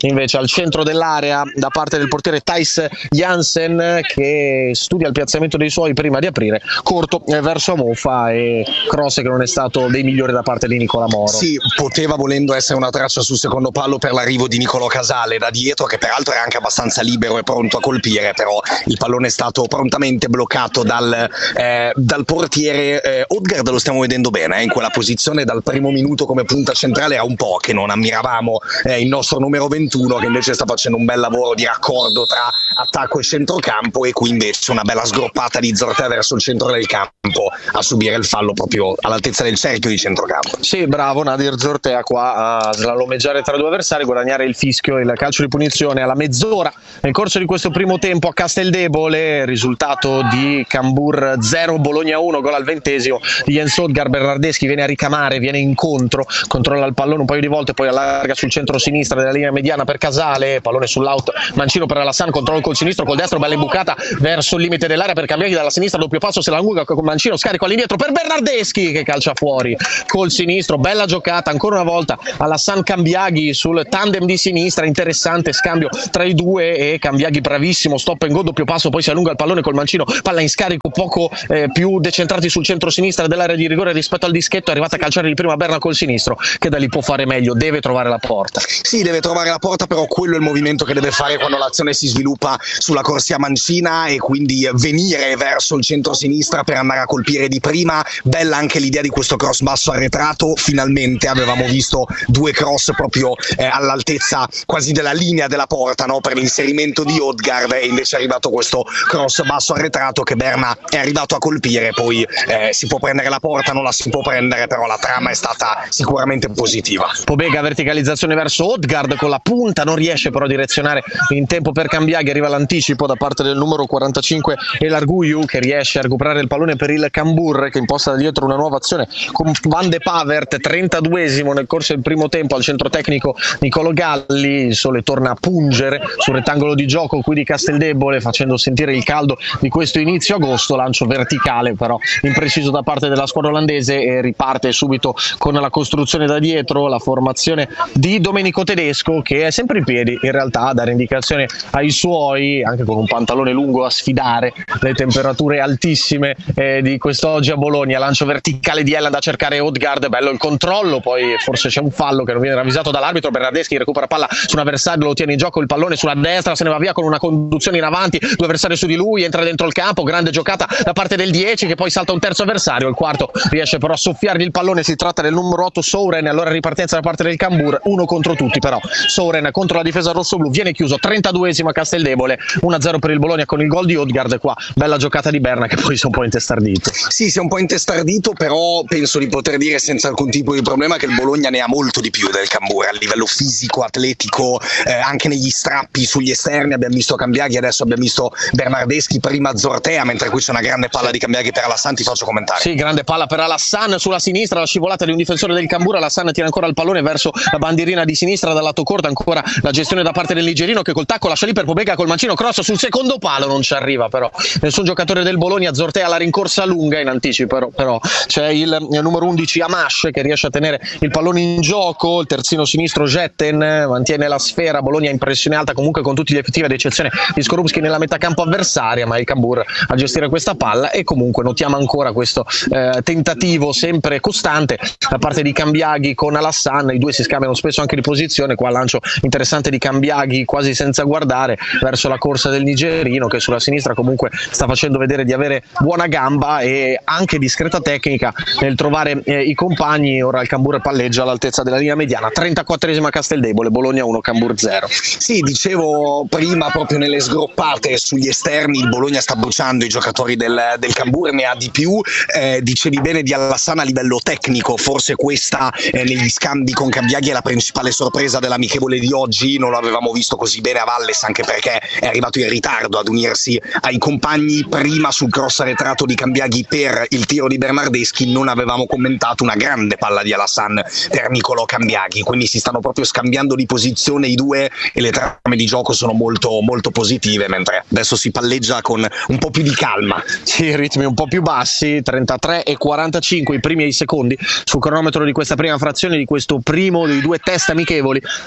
invece al centro dell'area da parte del portiere Thijs Jansen, che studia il piazzamento dei suoi prima di aprire, corto eh, verso Mofa, e cross che non è stato dei migliori da parte di Nicola Moro. Sì, poteva volendo essere una traccia sul secondo palo per l'arrivo di Nicolò Casale da dietro, che peraltro era anche abbastanza libero e pronto a colpire, però il pallone è stato prontamente bloccato dal, eh, dal portiere. eh, Odgaard lo stiamo vedendo bene eh, in quella posizione dal primo minuto come punta centrale. Era un po' che non ammiravamo eh, il nostro numero ventuno, che invece sta facendo un bel lavoro di raccordo tra attacco e centrocampo, e qui invece una bella sgroppata di Zortea verso il centro del campo a subire il fallo proprio all'altezza del cerchio di centrocampo. Sì, bravo Nadir Zortea qua a slalomeggiare tra due avversari, guadagnare il fischio e il calcio di punizione alla mezz'ora nel corso di questo primo tempo a Casteldebole. Risultato di Cambur zero Bologna uno, gol al ventesimo di Jens Odgaard. Bernardeschi viene a ricamare, viene incontro, controlla il pallone un paio di volte, poi allarga sul centro-sinistra della linea mediana per Casale, pallone sull'out Mancino per Alassan, controllo col sinistro, col destro, bella imbucata verso il limite dell'area per Cambiaghi, dalla sinistra doppio passo, se la lunga con Mancino, scarico all'indietro per Bernardeschi che calcia fuori col sinistro. Bella giocata ancora una volta Alassan Cambiaghi sul tandem di sinistra, interessante scambio tra i due, e Cambiaghi bravissimo, stop and go, doppio passo, poi si allunga il pallone col Mancino, palla in scarico poco eh, più decentrati sul centro-sinistra dell'area di rigore rispetto al dischetto, è arrivata a calciare di prima Berna col sinistro, che da lì può fare meglio, deve trovare la porta. Sì, deve trovare la porta, però quello è il movimento che deve fare quando l'azione si sviluppa sulla corsia mancina, e quindi venire verso il centro-sinistra per andare a colpire di prima. Bella anche l'idea di questo cross basso arretrato, finalmente avevamo visto due cross proprio eh, all'altezza quasi della linea della porta, no? Per l'inserimento di Odgaard, e invece è arrivato questo cross basso arretrato che Berna è arrivato a colpire. Poi eh, si può prendere la porta, non la si può prendere, però la trama è stata sicuramente positiva. Pobega, verticalizzazione verso Odgaard con la punta, non riesce però a direzionare in tempo per Cambiaghi, arriva l'anticipo da parte del numero quarantacinque Elarguiu, che riesce a recuperare il pallone per il Cambur, che imposta da dietro una nuova azione con Van de Pavert, trentaduesimo nel corso del primo tempo al centro tecnico Nicolo Galli. Il sole torna a pungere sul rettangolo di gioco qui di Casteldebole, facendo sentire il caldo di questo inizio agosto. Lancio verticale però impreciso da parte della squadra olandese, e riparte subito con la costruzione da dietro la formazione di Domenico Tedesco, che è sempre in piedi in realtà a dare indicazione ai suoi, anche con un pantalone lungo, a sfidare le temperature altissime eh, di quest'oggi a Bologna. Lancio verticale di Elland a cercare Odgaard, bello il controllo, poi forse c'è un fallo che non viene ravvisato dall'arbitro. Bernardeschi recupera palla su un avversario, lo tiene in gioco il pallone sulla destra, se ne va via con una conduzione in avanti, due avversari su di lui, entra dentro il campo, grande giocata da parte del dieci, che poi salta un terzo avversario, il quarto riesce però a soffiargli il pallone, si tratta del numero otto Souren. Allora ripartenza da parte del Cambur, uno contro tutti però Souren contro la difesa rossoblu, viene chiuso, trentaduesimo a Casteldebole, uno a zero per il Bologna con il gol di Odgaard. Qua bella giocata di Berna, che poi si è un po' intestardito. Sì, si è un po' intestardito, però penso di poter dire senza alcun tipo di problema che il Bologna ne ha molto di più del Cambur a livello fisico, atletico, eh, anche negli strappi sugli esterni. Abbiamo visto Cambiaghi, adesso abbiamo visto Bernardeschi, prima Zortea, mentre qui c'è una grande palla di Cambiaghi per Alassan. Ti faccio commentare. Sì, grande palla per Alassan sulla sinistra, la scivolata di un difensore del Cambur. Alassan tira ancora il pallone verso la bandierina di sinistra dal lato corto, ancora la gestione da parte del nigerino, che col tacco lascia lì per Pobega col Mancino, cross sul secondo palo, non ci arriva però nessun giocatore del Bologna. Zortea la rincorsa lunga in anticipo, però, però c'è il, il numero undici Amash che riesce a tenere il pallone in gioco, il terzino sinistro Jetten mantiene la sfera. Bologna in pressione alta comunque con tutti gli effettivi, ad eccezione di Skorupski nella metà campo avversaria, ma il Cambur a gestire questa palla. E comunque notiamo ancora questo eh, tentativo sempre costante da parte di Cambiaghi con Alassan, i due si scambiano spesso anche di posizione. Qua lancio interessante di Cambiaghi quasi senza guardare verso la corsa del nigerino, che sulla sinistra comunque sta facendo vedere di avere buona gamba e anche discreta tecnica nel trovare eh, i compagni. Ora il Cambur palleggia all'altezza della linea mediana, trentaquattresima Casteldebole, Bologna uno Cambur zero. Sì, dicevo prima, proprio nelle sgroppate sugli esterni il Bologna sta bruciando i giocatori del, del Cambur, ne ha di più. Eh, dicevi bene di Alassan a livello tecnico, forse questa eh, negli scambi con Cambiaghi è la principale sorpresa dell'amichevole di oggi. Non lo avevamo visto così bene a Valles, anche perché è arrivato in ritardo ad unirsi ai compagni. Prima sul cross arretrato di Cambiaghi per il tiro di Bernardeschi non avevamo commentato una grande palla di Alassan per Nicolò Cambiaghi, quindi si stanno proprio scambiando di posizione i due e le trame di gioco sono molto molto positive, mentre adesso si palleggia con un po' più di calma. Sì, ritmi un po' più bassi, trentatré e quarantacinque i primi e i secondi sul cronometro di questa prima frazione, di questo primo dei due test amichevoli tra Bologna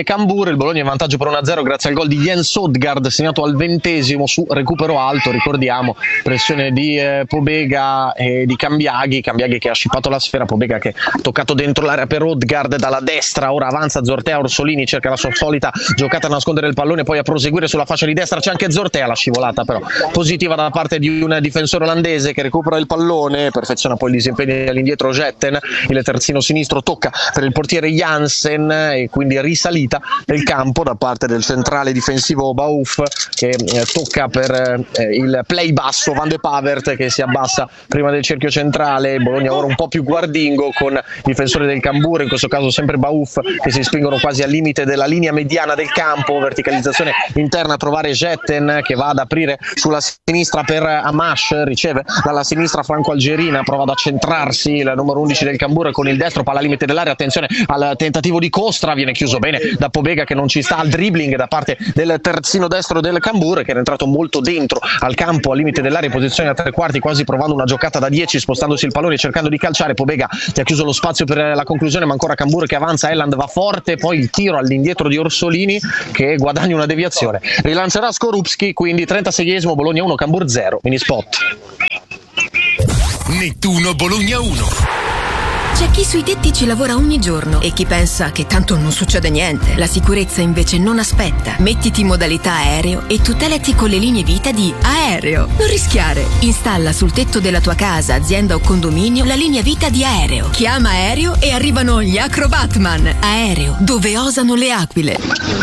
e Cambur. Il Bologna in vantaggio per uno a zero grazie al gol di Jens Odgaard segnato al ventesimo su recupero alto, ricordiamo, pressione di eh, Pobega e di Cambiaghi, Cambiaghi che ha scippato la sfera, Pobega che ha toccato dentro l'area per Odgaard dalla destra, ora avanza Zortea, Orsolini cerca la sua solita giocata a nascondere il pallone, poi a proseguire sulla fascia di destra, c'è anche Zortea, la scivolata però positiva da parte di un difensore olandese che recupera il pallone, perfeziona poi il disimpegno all'indietro Jetten, il terzino sinistro tocca per il portiere Jansen e quindi risalita del campo da parte del centrale difensivo Bauf che eh, tocca per eh, il play basso Van de Pavert che si abbassa prima del cerchio centrale. Bologna ora un po' più guardingo con il difensore del Cambur, in questo caso sempre Bauf, che si spingono quasi al limite della linea mediana del campo, verticalizzazione interna a trovare Jetten che va ad aprire sulla sinistra per Amash, riceve dalla sinistra Franco Algerina, prova ad accentrarsi il numero undici del Cambur con il destro, palla al limite dell'area, attenzione al tentativo di Costra, viene chiuso bene da Pobega che non ci sta, al dribbling da parte del terzino destro del Cambur che era entrato molto dentro al campo al limite dell'area in posizione a tre quarti, quasi provando una giocata da dieci, spostandosi il pallone cercando di calciare. Pobega che ha chiuso lo spazio per la conclusione, ma ancora Cambur che avanza, Elland va forte, poi il tiro all'indietro di Orsolini che guadagna una deviazione, rilancerà Skorupski, quindi trentaseiesimo, Bologna uno Cambur zero. Mini spot. Nettuno Bologna uno. C'è chi sui tetti ci lavora ogni giorno e chi pensa che tanto non succede niente. La sicurezza invece non aspetta. Mettiti in modalità aereo e tutelati con le linee vita di Aereo. Non rischiare. Installa sul tetto della tua casa, azienda o condominio la linea vita di Aereo. Chiama Aereo e arrivano gli Acrobatman. Aereo, dove osano le aquile.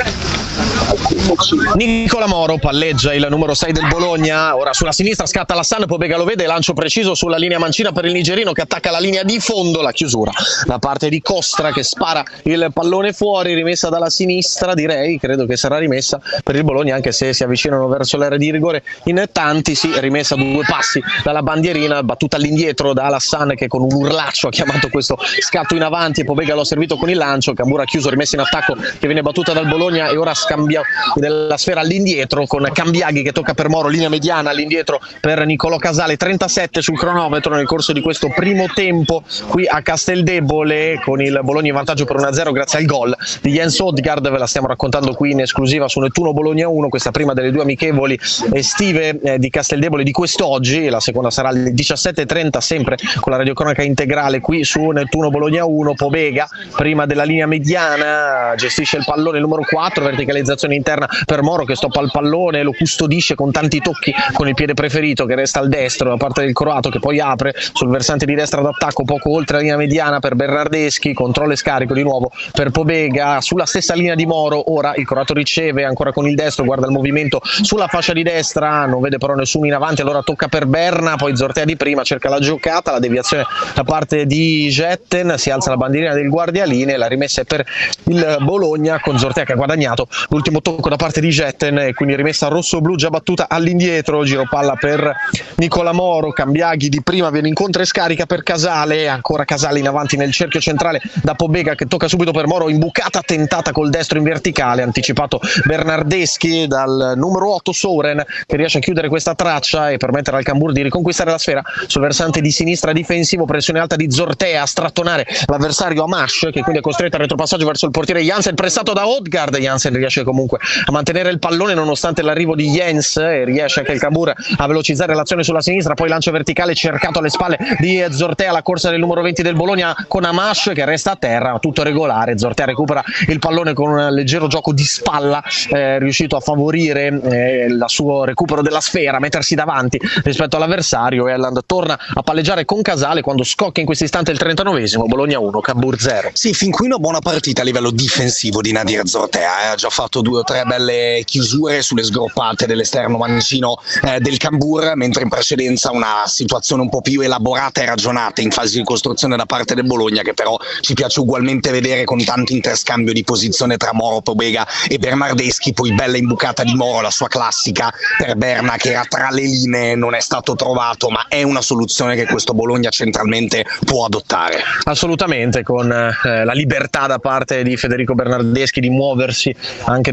Nicola Moro palleggia il numero sei del Bologna, ora sulla sinistra scatta Lassan, Pobega lo vede, lancio preciso sulla linea mancina per il nigerino che attacca la linea di fondo, la chiusura da parte di Costra che spara il pallone fuori, rimessa dalla sinistra, direi, credo che sarà rimessa per il Bologna anche se si avvicinano verso l'area di rigore in tanti, sì, rimessa due passi dalla bandierina, battuta all'indietro da Lassan che con un urlaccio ha chiamato questo scatto in avanti e Pobega lo ha servito con il lancio, Cambur ha chiuso, rimessa in attacco che viene battuta dal Bologna e ora scambia della sfera all'indietro con Cambiaghi che tocca per Moro, linea mediana all'indietro per Nicolò Casale, trentasette sul cronometro nel corso di questo primo tempo qui a Casteldebole con il Bologna in vantaggio per uno a zero grazie al gol di Jens Odgaard. Ve la stiamo raccontando qui in esclusiva su Nettuno Bologna uno, questa prima delle due amichevoli estive eh, di Casteldebole di quest'oggi, la seconda sarà alle diciassette e trenta sempre con la radiocronaca integrale qui su Nettuno Bologna uno. Pobega prima della linea mediana gestisce il pallone, il numero quattro, verticalizzazione interna per Moro che stoppa il pallone, lo custodisce con tanti tocchi con il piede preferito che resta al destro da parte del croato che poi apre sul versante di destra d'attacco poco oltre la linea mediana per Bernardeschi, controllo e scarico di nuovo per Pobega sulla stessa linea di Moro, ora il croato riceve ancora con il destro, guarda il movimento sulla fascia di destra, non vede però nessuno in avanti, allora tocca per Berna, poi Zortea di prima cerca la giocata, la deviazione da parte di Jetten, si alza la bandierina del guardialine, la rimessa è per il Bologna con Zortea che ha guadagnato l'ultimo tocco da parte di Jetten e quindi rimessa rosso-blu già battuta all'indietro, giro palla per Nicola Moro, Cambiaghi di prima viene incontro e scarica per Casale, ancora Casale in avanti nel cerchio centrale da Pobega che tocca subito per Moro, imbucata tentata col destro in verticale, anticipato Bernardeschi dal numero otto Souren che riesce a chiudere questa traccia e permettere al Cambur di riconquistare la sfera sul versante di sinistra difensivo, pressione alta di Zortea a strattonare l'avversario Amash che quindi è costretto al retropassaggio verso il portiere Jansen, pressato da Odgaard, Jansen riesce comunque a mantenere il pallone nonostante l'arrivo di Jens e riesce anche il Cambur a velocizzare l'azione sulla sinistra, poi lancio verticale cercato alle spalle di Zortea, la corsa del numero venti del Bologna con Amash che resta a terra, tutto regolare, Zortea recupera il pallone con un leggero gioco di spalla, eh, riuscito a favorire eh, il suo recupero della sfera, mettersi davanti rispetto all'avversario e Elland torna a palleggiare con Casale quando scocca in questo istante il trentanovesimo, Bologna uno Cambur zero. Sì, fin qui una buona partita a livello difensivo di Nadir Zortea, eh. ha già fatto due o tre belle chiusure sulle sgroppate dell'esterno mancino eh, del Cambur, mentre in precedenza una situazione un po' più elaborata e ragionata in fase di costruzione da parte del Bologna, che però ci piace ugualmente vedere con tanto interscambio di posizione tra Moro, Pobega e Bernardeschi, poi bella imbucata di Moro, la sua classica per Berna che era tra le linee, non è stato trovato, ma è una soluzione che questo Bologna centralmente può adottare. Assolutamente, con eh, la libertà da parte di Federico Bernardeschi di muoversi anche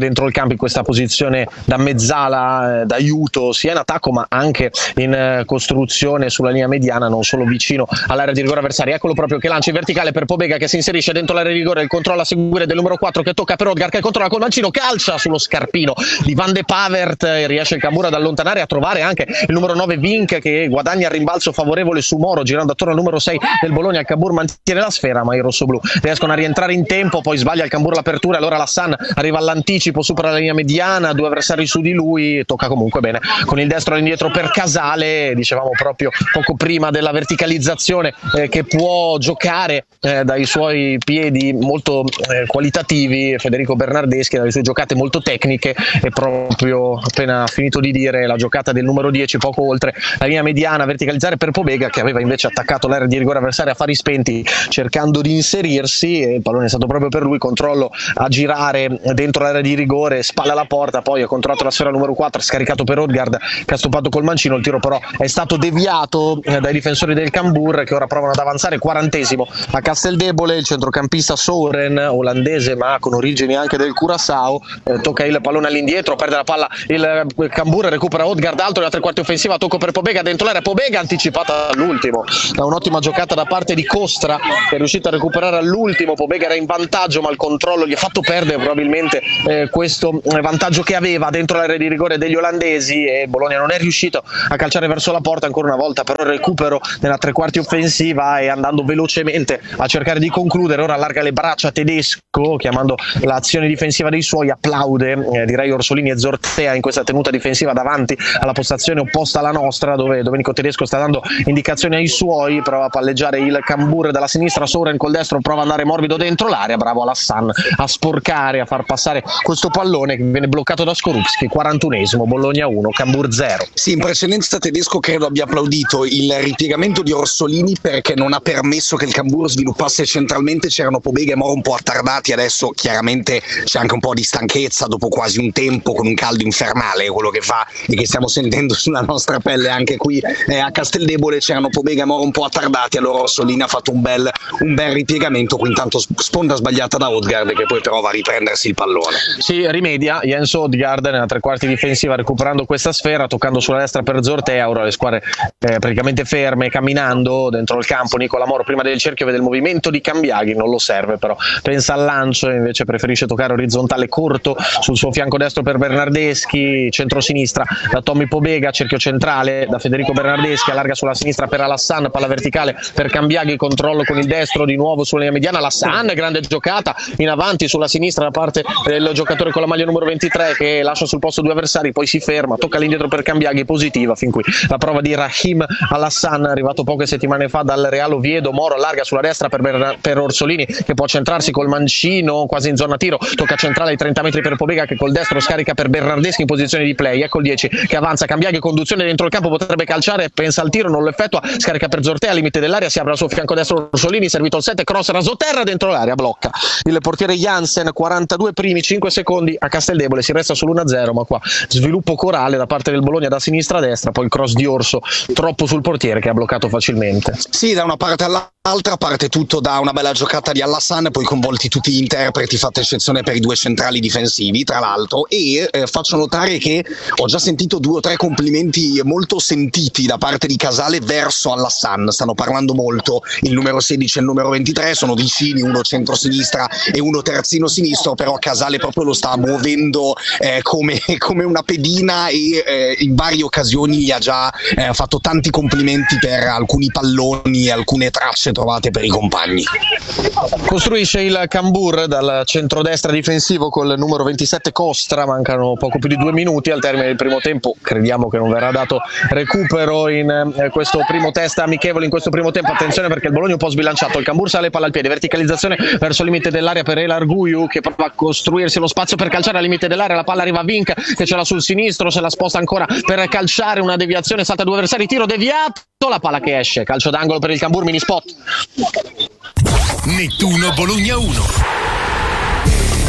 dentro il campo in questa posizione da mezzala, eh, d'aiuto sia in attacco ma anche in eh, costruzione sulla linea mediana, non solo vicino all'area di rigore avversaria. Eccolo proprio che lancia in verticale per Pobega, che si inserisce dentro l'area di rigore, il controllo a seguire del numero quattro che tocca per Odgaard, che controlla col mancino, calcia sullo scarpino di Van de Pavert, e riesce il Cambur ad allontanare, a trovare anche il numero nove Vink, che guadagna il rimbalzo favorevole su Moro, girando attorno al numero sei del Bologna. Il Cambur mantiene la sfera ma i rossoblù riescono a rientrare in tempo, poi sbaglia il Cambur l'apertura, allora Lassan arriva all'anticipo, supera la linea mediana, due avversari su di lui, tocca comunque bene con il destro all'indietro per Casale, dicevamo proprio poco prima della verticalizzazione eh, che può giocare eh, dai suoi piedi molto eh, qualitativi Federico Bernardeschi, dalle sue giocate molto tecniche, e proprio appena finito di dire la giocata del numero dieci poco oltre la linea mediana, verticalizzare per Pobega, che aveva invece attaccato l'area di rigore avversaria a fari spenti cercando di inserirsi, e il pallone è stato proprio per lui, controllo a girare dentro l'area di rigore, spalla alla porta, poi ha controllato la sfera numero quattro, scaricato per Odgaard che ha stoppato col mancino, il tiro però è stato deviato eh, dai difensori del Cambur, che ora provano ad avanzare. Quarantesimo a Casteldebole, il centrocampista Soren, olandese ma con origini anche del Curaçao, eh, tocca il pallone all'indietro, perde la palla il Cambur, recupera Odgaard alto nella tre quarti offensiva, tocco per Pobega dentro l'area, Pobega anticipata all'ultimo da un'ottima giocata da parte di Costra, che è riuscito a recuperare all'ultimo. Pobega era in vantaggio ma il controllo gli ha fatto perdere probabilmente eh, questo vantaggio che aveva dentro l'area di rigore degli olandesi, e Bologna non è riuscito a calciare verso la porta ancora una volta, però il recupero nella tre quarti offensiva e andando velocemente a cercare di concludere. Ora allarga le braccia Tedesco, chiamando l'azione difensiva dei suoi, applaude eh, direi Orsolini e Zortea in questa tenuta difensiva davanti alla postazione opposta alla nostra, dove Domenico Tedesco sta dando indicazioni ai suoi, prova a palleggiare il Cambur dalla sinistra, Soren col destro prova ad andare morbido dentro l'area, bravo Alassan a sporcare, a far passare questo pallone che viene bloccato da Skorupski. quarantunesimo, Bologna uno, Cambur zero. Sì, in precedenza Tedesco credo abbia applaudito il ripiegamento di Orsolini perché non ha permesso che il Cambur sviluppasse centralmente, c'erano Pobega e Moro un po' attardati, adesso chiaramente c'è anche un po' di stanchezza dopo quasi un tempo con un caldo infernale, quello che fa e che stiamo sentendo sulla nostra pelle anche qui eh, a Casteldebole, c'erano Pobega e Moro un po' attardati, allora Orsolini ha fatto un bel, un bel ripiegamento, qui intanto sponda sbagliata da Odgaard che poi però va a riprendersi il pallone. Si rimedia Jens Odgaard nella tre quarti difensiva recuperando questa sfera, toccando sulla destra per Zortea, ora le squadre eh, praticamente ferme, camminando dentro il campo. Nicola Moro prima del cerchio vede il movimento di Cambiaghi, non lo serve però, pensa al lancio e invece preferisce toccare orizzontale corto sul suo fianco destro per Bernardeschi, centro-sinistra da Tommy Pobega, cerchio centrale da Federico Bernardeschi, allarga sulla sinistra per Alassan, palla verticale per Cambiaghi, controllo con il destro di nuovo sulla linea mediana, Alassan, grande giocata in avanti sulla sinistra da parte del giocatore con la maglia numero ventitré che lascia sul posto due avversari, poi si ferma, tocca all'indietro per Cambiaghi, positiva fin qui la prova di Rahim Alassan, arrivato poche settimane fa dal Real Oviedo. Moro allarga sulla destra per, Ber- per Orsolini che può centrarsi col mancino quasi in zona tiro, tocca centrale ai trenta metri per Pobega che col destro scarica per Bernardeschi in posizione di play, ecco il dieci che avanza, Cambiaghi conduzione dentro il campo, potrebbe calciare, pensa al tiro, non lo effettua, scarica per Zortea al limite dell'area, si apre al suo fianco destro Orsolini, servito il sette, cross rasoterra dentro l'area, blocca il portiere Jansen. Quarantadue primi, cinque secondi a Casteldebole, si resta sull'uno a zero, ma qua sviluppo corale da parte del Bologna da sinistra a destra, poi il cross di Orso troppo sul portiere che ha bloccato facilmente. Sì, da una parte all'altra parte tutto da una bella giocata di Alassan, poi coinvolti tutti gli interpreti, fatta eccezione per i due centrali difensivi tra l'altro, e eh, faccio notare che ho già sentito due o tre complimenti molto sentiti da parte di Casale verso Alassan, stanno parlando molto, il numero sedici e il numero ventitré sono vicini, uno centro-sinistra e uno terzino sinistro, però Casale proprio lo sta muovendo eh, come, come una pedina e eh, in varie occasioni gli ha già eh, fatto tanti complimenti per alcuni palloni e alcune tracce trovate per i compagni. Costruisce il Cambur dal centrodestra difensivo col numero ventisette Costra, mancano poco più di due minuti al termine del primo tempo, crediamo che non verrà dato recupero in eh, questo primo test amichevole, in questo primo tempo. Attenzione perché il Bologna è un po' sbilanciato, il Cambur sale palla al piede, verticalizzazione verso il limite dell'area per El Arguiu che prova a costruirsi lo spazio per calciare al limite dell'area, la palla arriva a Vink che ce l'ha sul sinistro, se la sposta ancora per calciare, una deviazione, salta due avversari, tiro deviato, la palla che esce, calcio d'angolo per il Cambur, mini spot. Nettuno Bologna uno.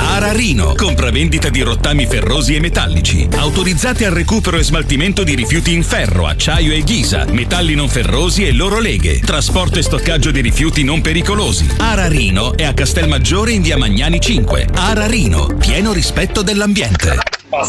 Ararino, compravendita di rottami ferrosi e metallici, autorizzati al recupero e smaltimento di rifiuti in ferro, acciaio e ghisa, metalli non ferrosi e loro leghe, trasporto e stoccaggio di rifiuti non pericolosi. Ararino è a Castelmaggiore in via Magnani cinque. Ararino, pieno rispetto dell'ambiente.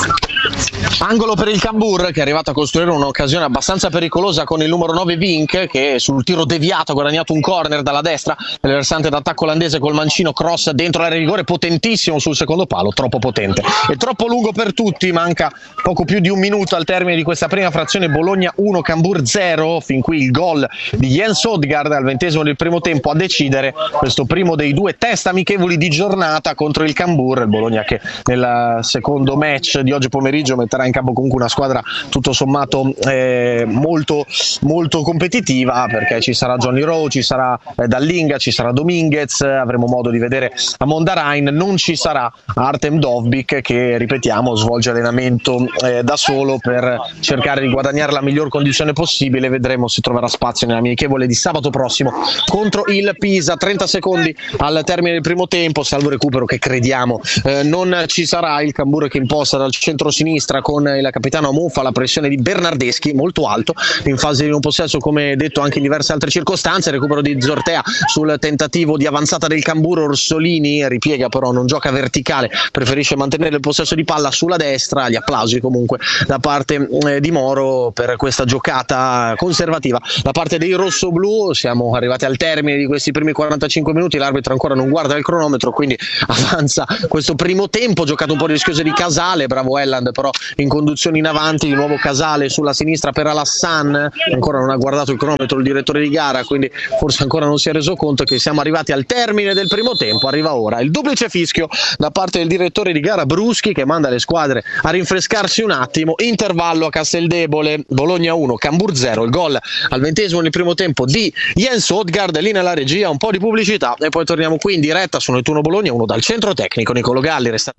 Angolo per il Cambur, che è arrivato a costruire un'occasione abbastanza pericolosa con il numero nove Vink, che sul tiro deviato ha guadagnato un corner dalla destra nel versante d'attacco olandese col mancino, cross dentro l'area di rigore potentissimo sul secondo palo, troppo potente e troppo lungo per tutti. Manca poco più di un minuto al termine di questa prima frazione. Bologna uno Cambur zero. Fin qui il gol di Jens Odgaard al ventesimo del primo tempo a decidere questo primo dei due test amichevoli di giornata contro il Cambur. Il Bologna che nel secondo match di oggi pomeriggio metterà in campo comunque una squadra tutto sommato eh, molto molto competitiva, perché ci sarà Johnny Rowe, ci sarà eh, Dallinga, ci sarà Dominguez, avremo modo di vedere Amanda Rein, non ci sarà Artem Dovbyk, che ripetiamo svolge allenamento eh, da solo per cercare di guadagnare la miglior condizione possibile. Vedremo se troverà spazio nell'amichevole di sabato prossimo contro il Pisa. Trenta secondi al termine del primo tempo, salvo recupero che crediamo eh, non ci sarà. Il Cambur che imposta dal centro-sinistra con il capitano Amuffa, la pressione di Bernardeschi molto alto in fase di non possesso, come detto anche in diverse altre circostanze. Recupero di Zortea sul tentativo di avanzata del Cambur. Orsolini ripiega, però non gioca verticale, preferisce mantenere il possesso di palla sulla destra. Gli applausi comunque da parte eh, di Moro per questa giocata conservativa da parte dei rossoblù. Siamo arrivati al termine di questi primi quarantacinque minuti, l'arbitro ancora non guarda il cronometro, quindi avanza questo primo tempo. Giocato un po' rischioso di Casale, bravo Elland però in conduzione in avanti. Di nuovo Casale sulla sinistra per Alassan, ancora non ha guardato il cronometro il direttore di gara, quindi forse ancora non si è reso conto che siamo arrivati al termine del primo tempo. Arriva ora il duplice fischio da parte del direttore di gara Bruschi, che manda le squadre a rinfrescarsi un attimo. Intervallo a Casteldebole, Bologna uno Cambur zero. Il gol al ventesimo nel primo tempo di Jens Odgaard. Lì nella regia un po' di pubblicità e poi torniamo qui in diretta su Nettuno Bologna uno dal centro tecnico Nicolo Galli. Resta...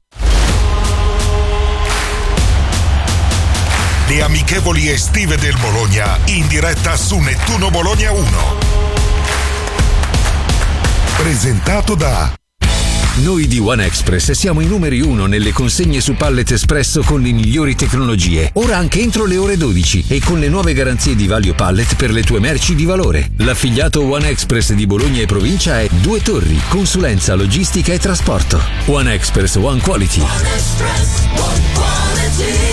Le amichevoli estive del Bologna in diretta su Nettuno Bologna uno. Presentato da... Noi di One Express siamo i numeri uno nelle consegne su Pallet Espresso con le migliori tecnologie. Ora anche entro le ore dodici e con le nuove garanzie di Valio Pallet per le tue merci di valore. L'affiliato One Express di Bologna e provincia è Due Torri, consulenza, logistica e trasporto. One Express, One Quality. One Express, One Quality.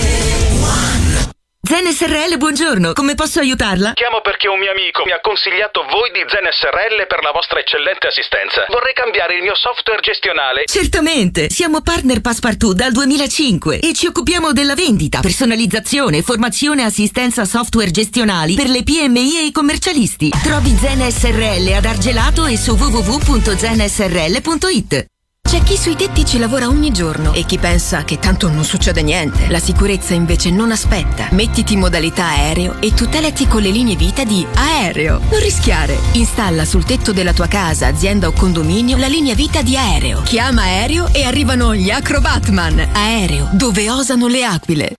Zen S R L, buongiorno, come posso aiutarla? Chiamo perché un mio amico mi ha consigliato voi di Zen S R L per la vostra eccellente assistenza. Vorrei cambiare il mio software gestionale. Certamente, siamo partner Passepartout dal duemilacinque e ci occupiamo della vendita, personalizzazione, formazione e assistenza software gestionali per le P M I e i commercialisti. Trovi Zen S R L ad Argelato e su w w w punto zen s r l punto i t. C'è chi sui tetti ci lavora ogni giorno e chi pensa che tanto non succede niente. La sicurezza invece non aspetta. Mettiti in modalità aereo e tutelati con le linee vita di Aereo. Non rischiare. Installa sul tetto della tua casa, azienda o condominio la linea vita di Aereo. Chiama Aereo e arrivano gli Acrobatman. Aereo, dove osano le aquile.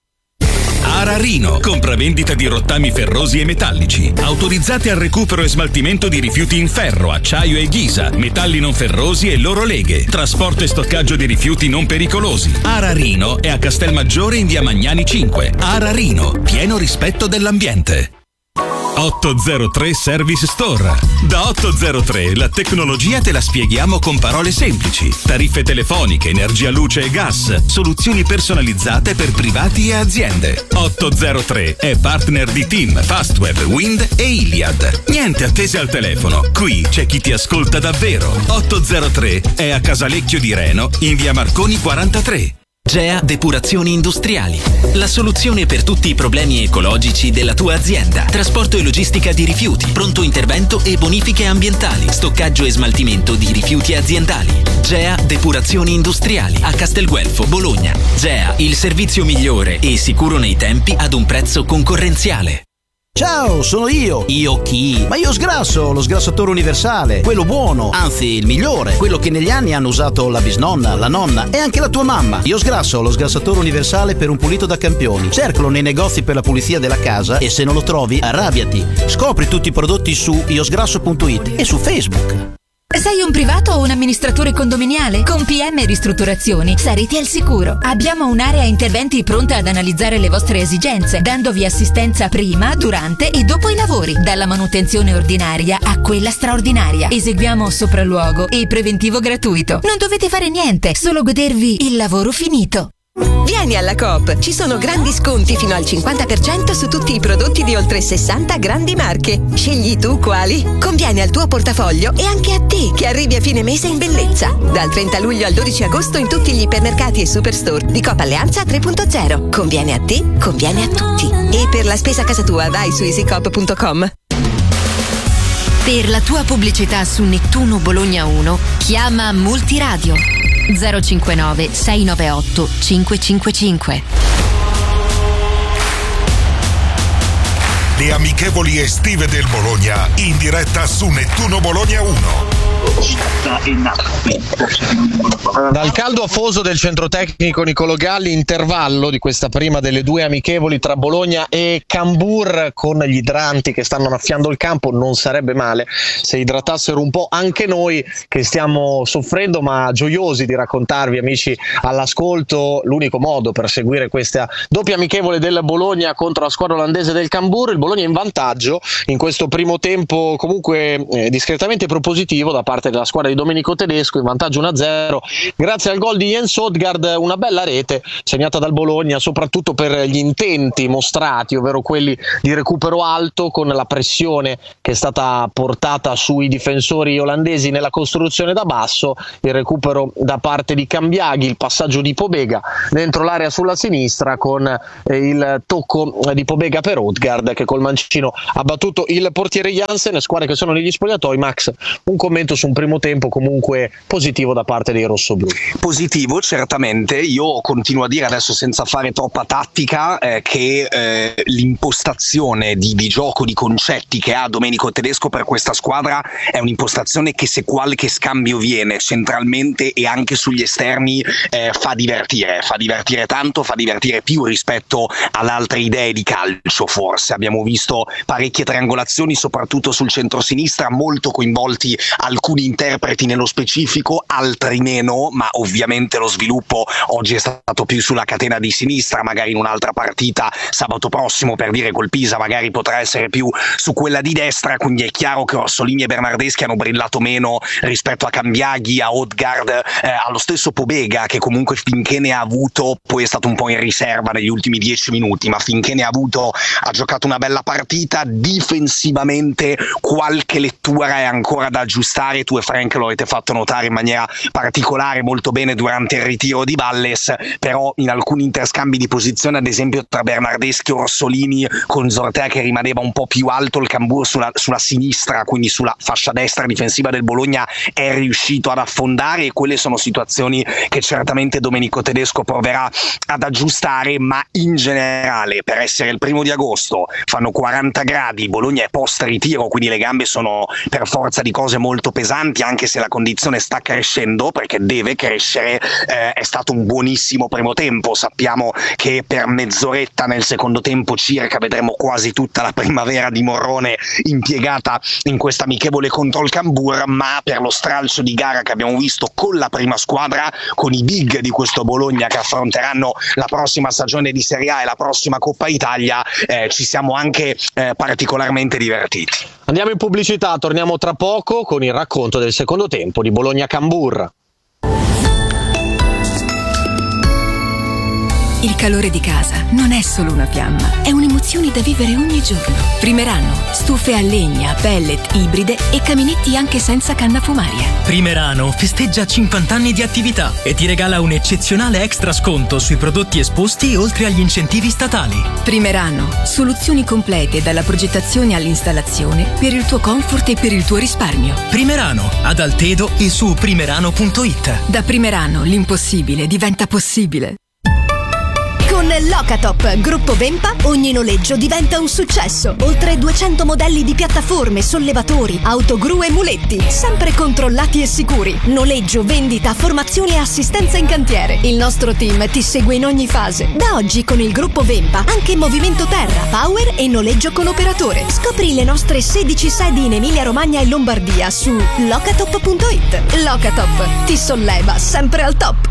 Ararino, compravendita di rottami ferrosi e metallici, autorizzati al recupero e smaltimento di rifiuti in ferro, acciaio e ghisa, metalli non ferrosi e loro leghe, trasporto e stoccaggio di rifiuti non pericolosi. Ararino è a Castelmaggiore in via Magnani cinque. Ararino, pieno rispetto dell'ambiente. ottocentotre Service Store. Da ottocentotre la tecnologia te la spieghiamo con parole semplici. Tariffe telefoniche, energia, luce e gas, soluzioni personalizzate per privati e aziende. ottocentotre è partner di Team, Fastweb, Wind e Iliad. Niente attese al telefono, qui c'è chi ti ascolta davvero. ottocentotre è a Casalecchio di Reno in via Marconi quarantatré. G E A Depurazioni Industriali, la soluzione per tutti i problemi ecologici della tua azienda. Trasporto e logistica di rifiuti, pronto intervento e bonifiche ambientali, stoccaggio e smaltimento di rifiuti aziendali. G E A Depurazioni Industriali a Castelguelfo, Bologna. G E A, il servizio migliore e sicuro nei tempi ad un prezzo concorrenziale. Ciao, sono io. Io chi? Ma io sgrasso, lo sgrassatore universale, quello buono, anzi il migliore, quello che negli anni hanno usato la bisnonna, la nonna e anche la tua mamma. Io sgrasso, lo sgrassatore universale per un pulito da campioni. Cercalo nei negozi per la pulizia della casa e se non lo trovi, arrabbiati. Scopri tutti i prodotti su io sgrasso punto i t e su Facebook. Sei un privato o un amministratore condominiale? Con P M Ristrutturazioni sarete al sicuro. Abbiamo un'area interventi pronta ad analizzare le vostre esigenze, dandovi assistenza prima, durante e dopo i lavori, dalla manutenzione ordinaria a quella straordinaria. Eseguiamo sopralluogo e preventivo gratuito. Non dovete fare niente, solo godervi il lavoro finito. Vieni alla Coop, ci sono grandi sconti fino al cinquanta per cento su tutti i prodotti di oltre sessanta grandi marche. Scegli tu quali. Conviene al tuo portafoglio e anche a te che arrivi a fine mese in bellezza. Dal trenta luglio al dodici agosto in tutti gli ipermercati e superstore di Coop Alleanza tre punto zero. Conviene a te, conviene a tutti. E per la spesa a casa tua vai su easycoop punto com. Per la tua pubblicità su Nettuno Bologna uno, chiama Multiradio zero cinquantanove sei nove otto cinque cinque cinque. Le amichevoli estive del Bologna in diretta su Nettuno Bologna uno. Dal caldo afoso del centro tecnico Niccolò Galli, intervallo di questa prima delle due amichevoli tra Bologna e Cambur, con gli idranti che stanno annaffiando il campo. Non sarebbe male se idratassero un po' anche noi che stiamo soffrendo, ma gioiosi di raccontarvi, amici all'ascolto, l'unico modo per seguire questa doppia amichevole del Bologna contro la squadra olandese del Cambur. Il Bologna in vantaggio in questo primo tempo, comunque eh, discretamente propositivo da parte della squadra di Domenico Tedesco, in vantaggio uno a zero grazie al gol di Jens Odgaard, una bella rete segnata dal Bologna soprattutto per gli intenti mostrati, ovvero quelli di recupero alto con la pressione che è stata portata sui difensori olandesi nella costruzione da basso, il recupero da parte di Cambiaghi, il passaggio di Pobega dentro l'area sulla sinistra con eh, il tocco di Pobega per Odgaard che col mancino ha battuto il portiere Jansen. Squadre che sono negli spogliatoi. Max, un commento su un primo tempo comunque positivo da parte dei rossoblù. Positivo, certamente. Io continuo a dire, adesso senza fare troppa tattica, eh, che eh, l'impostazione di, di gioco, di concetti che ha Domenico Tedesco per questa squadra è un'impostazione che, se qualche scambio viene centralmente e anche sugli esterni, eh, fa divertire, fa divertire tanto, fa divertire più rispetto ad altre idee di calcio. Forse abbiamo visto parecchie triangolazioni soprattutto sul centro-sinistra, molto coinvolti alcuni interpreti nello specifico, altri meno, ma ovviamente lo sviluppo oggi è stato più sulla catena di sinistra, magari in un'altra partita sabato prossimo, per dire, col Pisa magari potrà essere più su quella di destra, quindi è chiaro che Orsolini e Bernardeschi hanno brillato meno rispetto a Cambiaghi, a Odgaard, eh, allo stesso Pobega, che comunque finché ne ha avuto, poi è stato un po' in riserva negli ultimi dieci minuti, ma finché ne ha avuto ha giocato una bella partita. Difensivamente qualche lettura è ancora da aggiustare, tu e Frank lo avete fatto notare in maniera particolare molto bene durante il ritiro di Valles, però in alcuni interscambi di posizione, ad esempio tra Bernardeschi e Orsolini, con Zortea che rimaneva un po' più alto, il Cambur sulla, sulla sinistra, quindi sulla fascia destra difensiva del Bologna, è riuscito ad affondare, e quelle sono situazioni che certamente Domenico Tedesco proverà ad aggiustare. Ma in generale, per essere il primo di agosto, fanno quaranta gradi, Bologna è post ritiro, quindi le gambe sono per forza di cose molto pesanti, anche se la condizione sta crescendo, perché deve crescere. Eh, è stato un buonissimo primo tempo, sappiamo che per mezz'oretta nel secondo tempo circa vedremo quasi tutta la primavera di Morrone impiegata in questa amichevole contro il Cambur, ma per lo stralcio di gara che abbiamo visto con la prima squadra, con i big di questo Bologna che affronteranno la prossima stagione di Serie A e la prossima Coppa Italia, eh, ci siamo anche eh, particolarmente divertiti. Andiamo in pubblicità, torniamo tra poco con il racconto del secondo tempo di Bologna-Cambur. Il calore di casa non è solo una fiamma, è un'emozione da vivere ogni giorno. Primerano, stufe a legna, pellet, ibride e caminetti anche senza canna fumaria. Primerano festeggia cinquanta anni di attività e ti regala un eccezionale extra sconto sui prodotti esposti oltre agli incentivi statali. Primerano, soluzioni complete dalla progettazione all'installazione per il tuo comfort e per il tuo risparmio. Primerano, ad Altedo e su primerano punto it. Da Primerano l'impossibile diventa possibile. Con Locatop, gruppo Vempa, ogni noleggio diventa un successo. Oltre duecento modelli di piattaforme, sollevatori, autogru e muletti, sempre controllati e sicuri. Noleggio, vendita, formazione e assistenza in cantiere. Il nostro team ti segue in ogni fase. Da oggi con il gruppo Vempa, anche movimento terra, power e noleggio con operatore. Scopri le nostre sedici sedi in Emilia Romagna e Lombardia su locatop punto it. Locatop ti solleva sempre al top.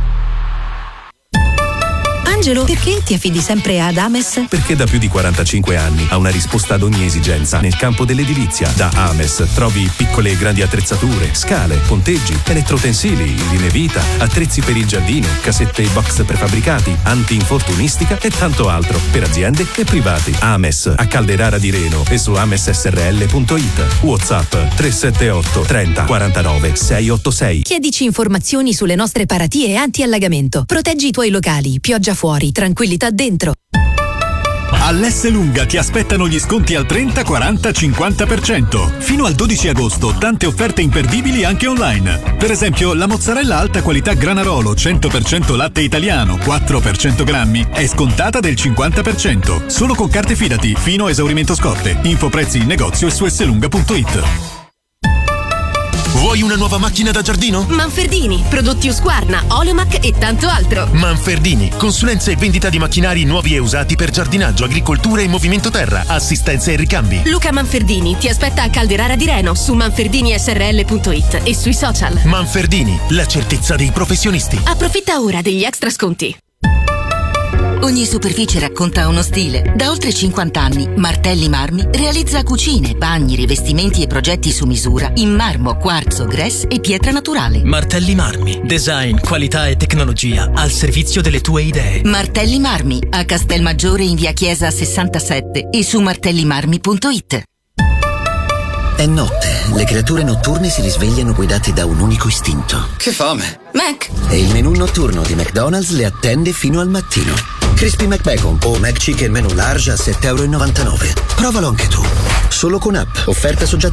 Angelo, perché ti affidi sempre ad Ames? Perché da più di quarantacinque anni ha una risposta ad ogni esigenza nel campo dell'edilizia. Da Ames trovi piccole e grandi attrezzature, scale, ponteggi, elettrotensili, linee vita, attrezzi per il giardino, casette e box prefabbricati, anti-infortunistica e tanto altro per aziende e privati. Ames a Calderara di Reno e su ames s r l punto it. WhatsApp tre sette otto trenta quarantanove seicentottantasei. Chiedici informazioni sulle nostre paratie anti-allagamento. Proteggi i tuoi locali, pioggia fuori, tranquillità dentro. All'S Lunga ti aspettano gli sconti al trenta, quaranta, cinquanta per cento. Fino al dodici agosto tante offerte imperdibili anche online. Per esempio la mozzarella alta qualità Granarolo cento per cento latte italiano quattro per cento grammi è scontata del cinquanta per cento. Solo con carte Fidati fino a esaurimento scorte. Info prezzi in negozio e su slunga punto it. Vuoi una nuova macchina da giardino? Manfredini, prodotti Husqvarna, Oleomac e tanto altro. Manfredini, consulenza e vendita di macchinari nuovi e usati per giardinaggio, agricoltura e movimento terra, assistenza e ricambi. Luca Manfredini ti aspetta a Calderara di Reno su manferdini s r l punto it e sui social. Manfredini, la certezza dei professionisti. Approfitta ora degli extra sconti. Ogni superficie racconta uno stile. Da oltre cinquanta anni, Martelli Marmi realizza cucine, bagni, rivestimenti e progetti su misura in marmo, quarzo, grès e pietra naturale. Martelli Marmi. Design, qualità e tecnologia al servizio delle tue idee. Martelli Marmi a Castelmaggiore in via Chiesa sessantasette e su martellimarmi punto it. È notte, le creature notturne si risvegliano guidate da un unico istinto. Che fame! Mac! E il menù notturno di McDonald's le attende fino al mattino. Crispy McBacon o McChicken menù large a sette e novantanove euro. Provalo anche tu. Solo con app. Offerta soggetta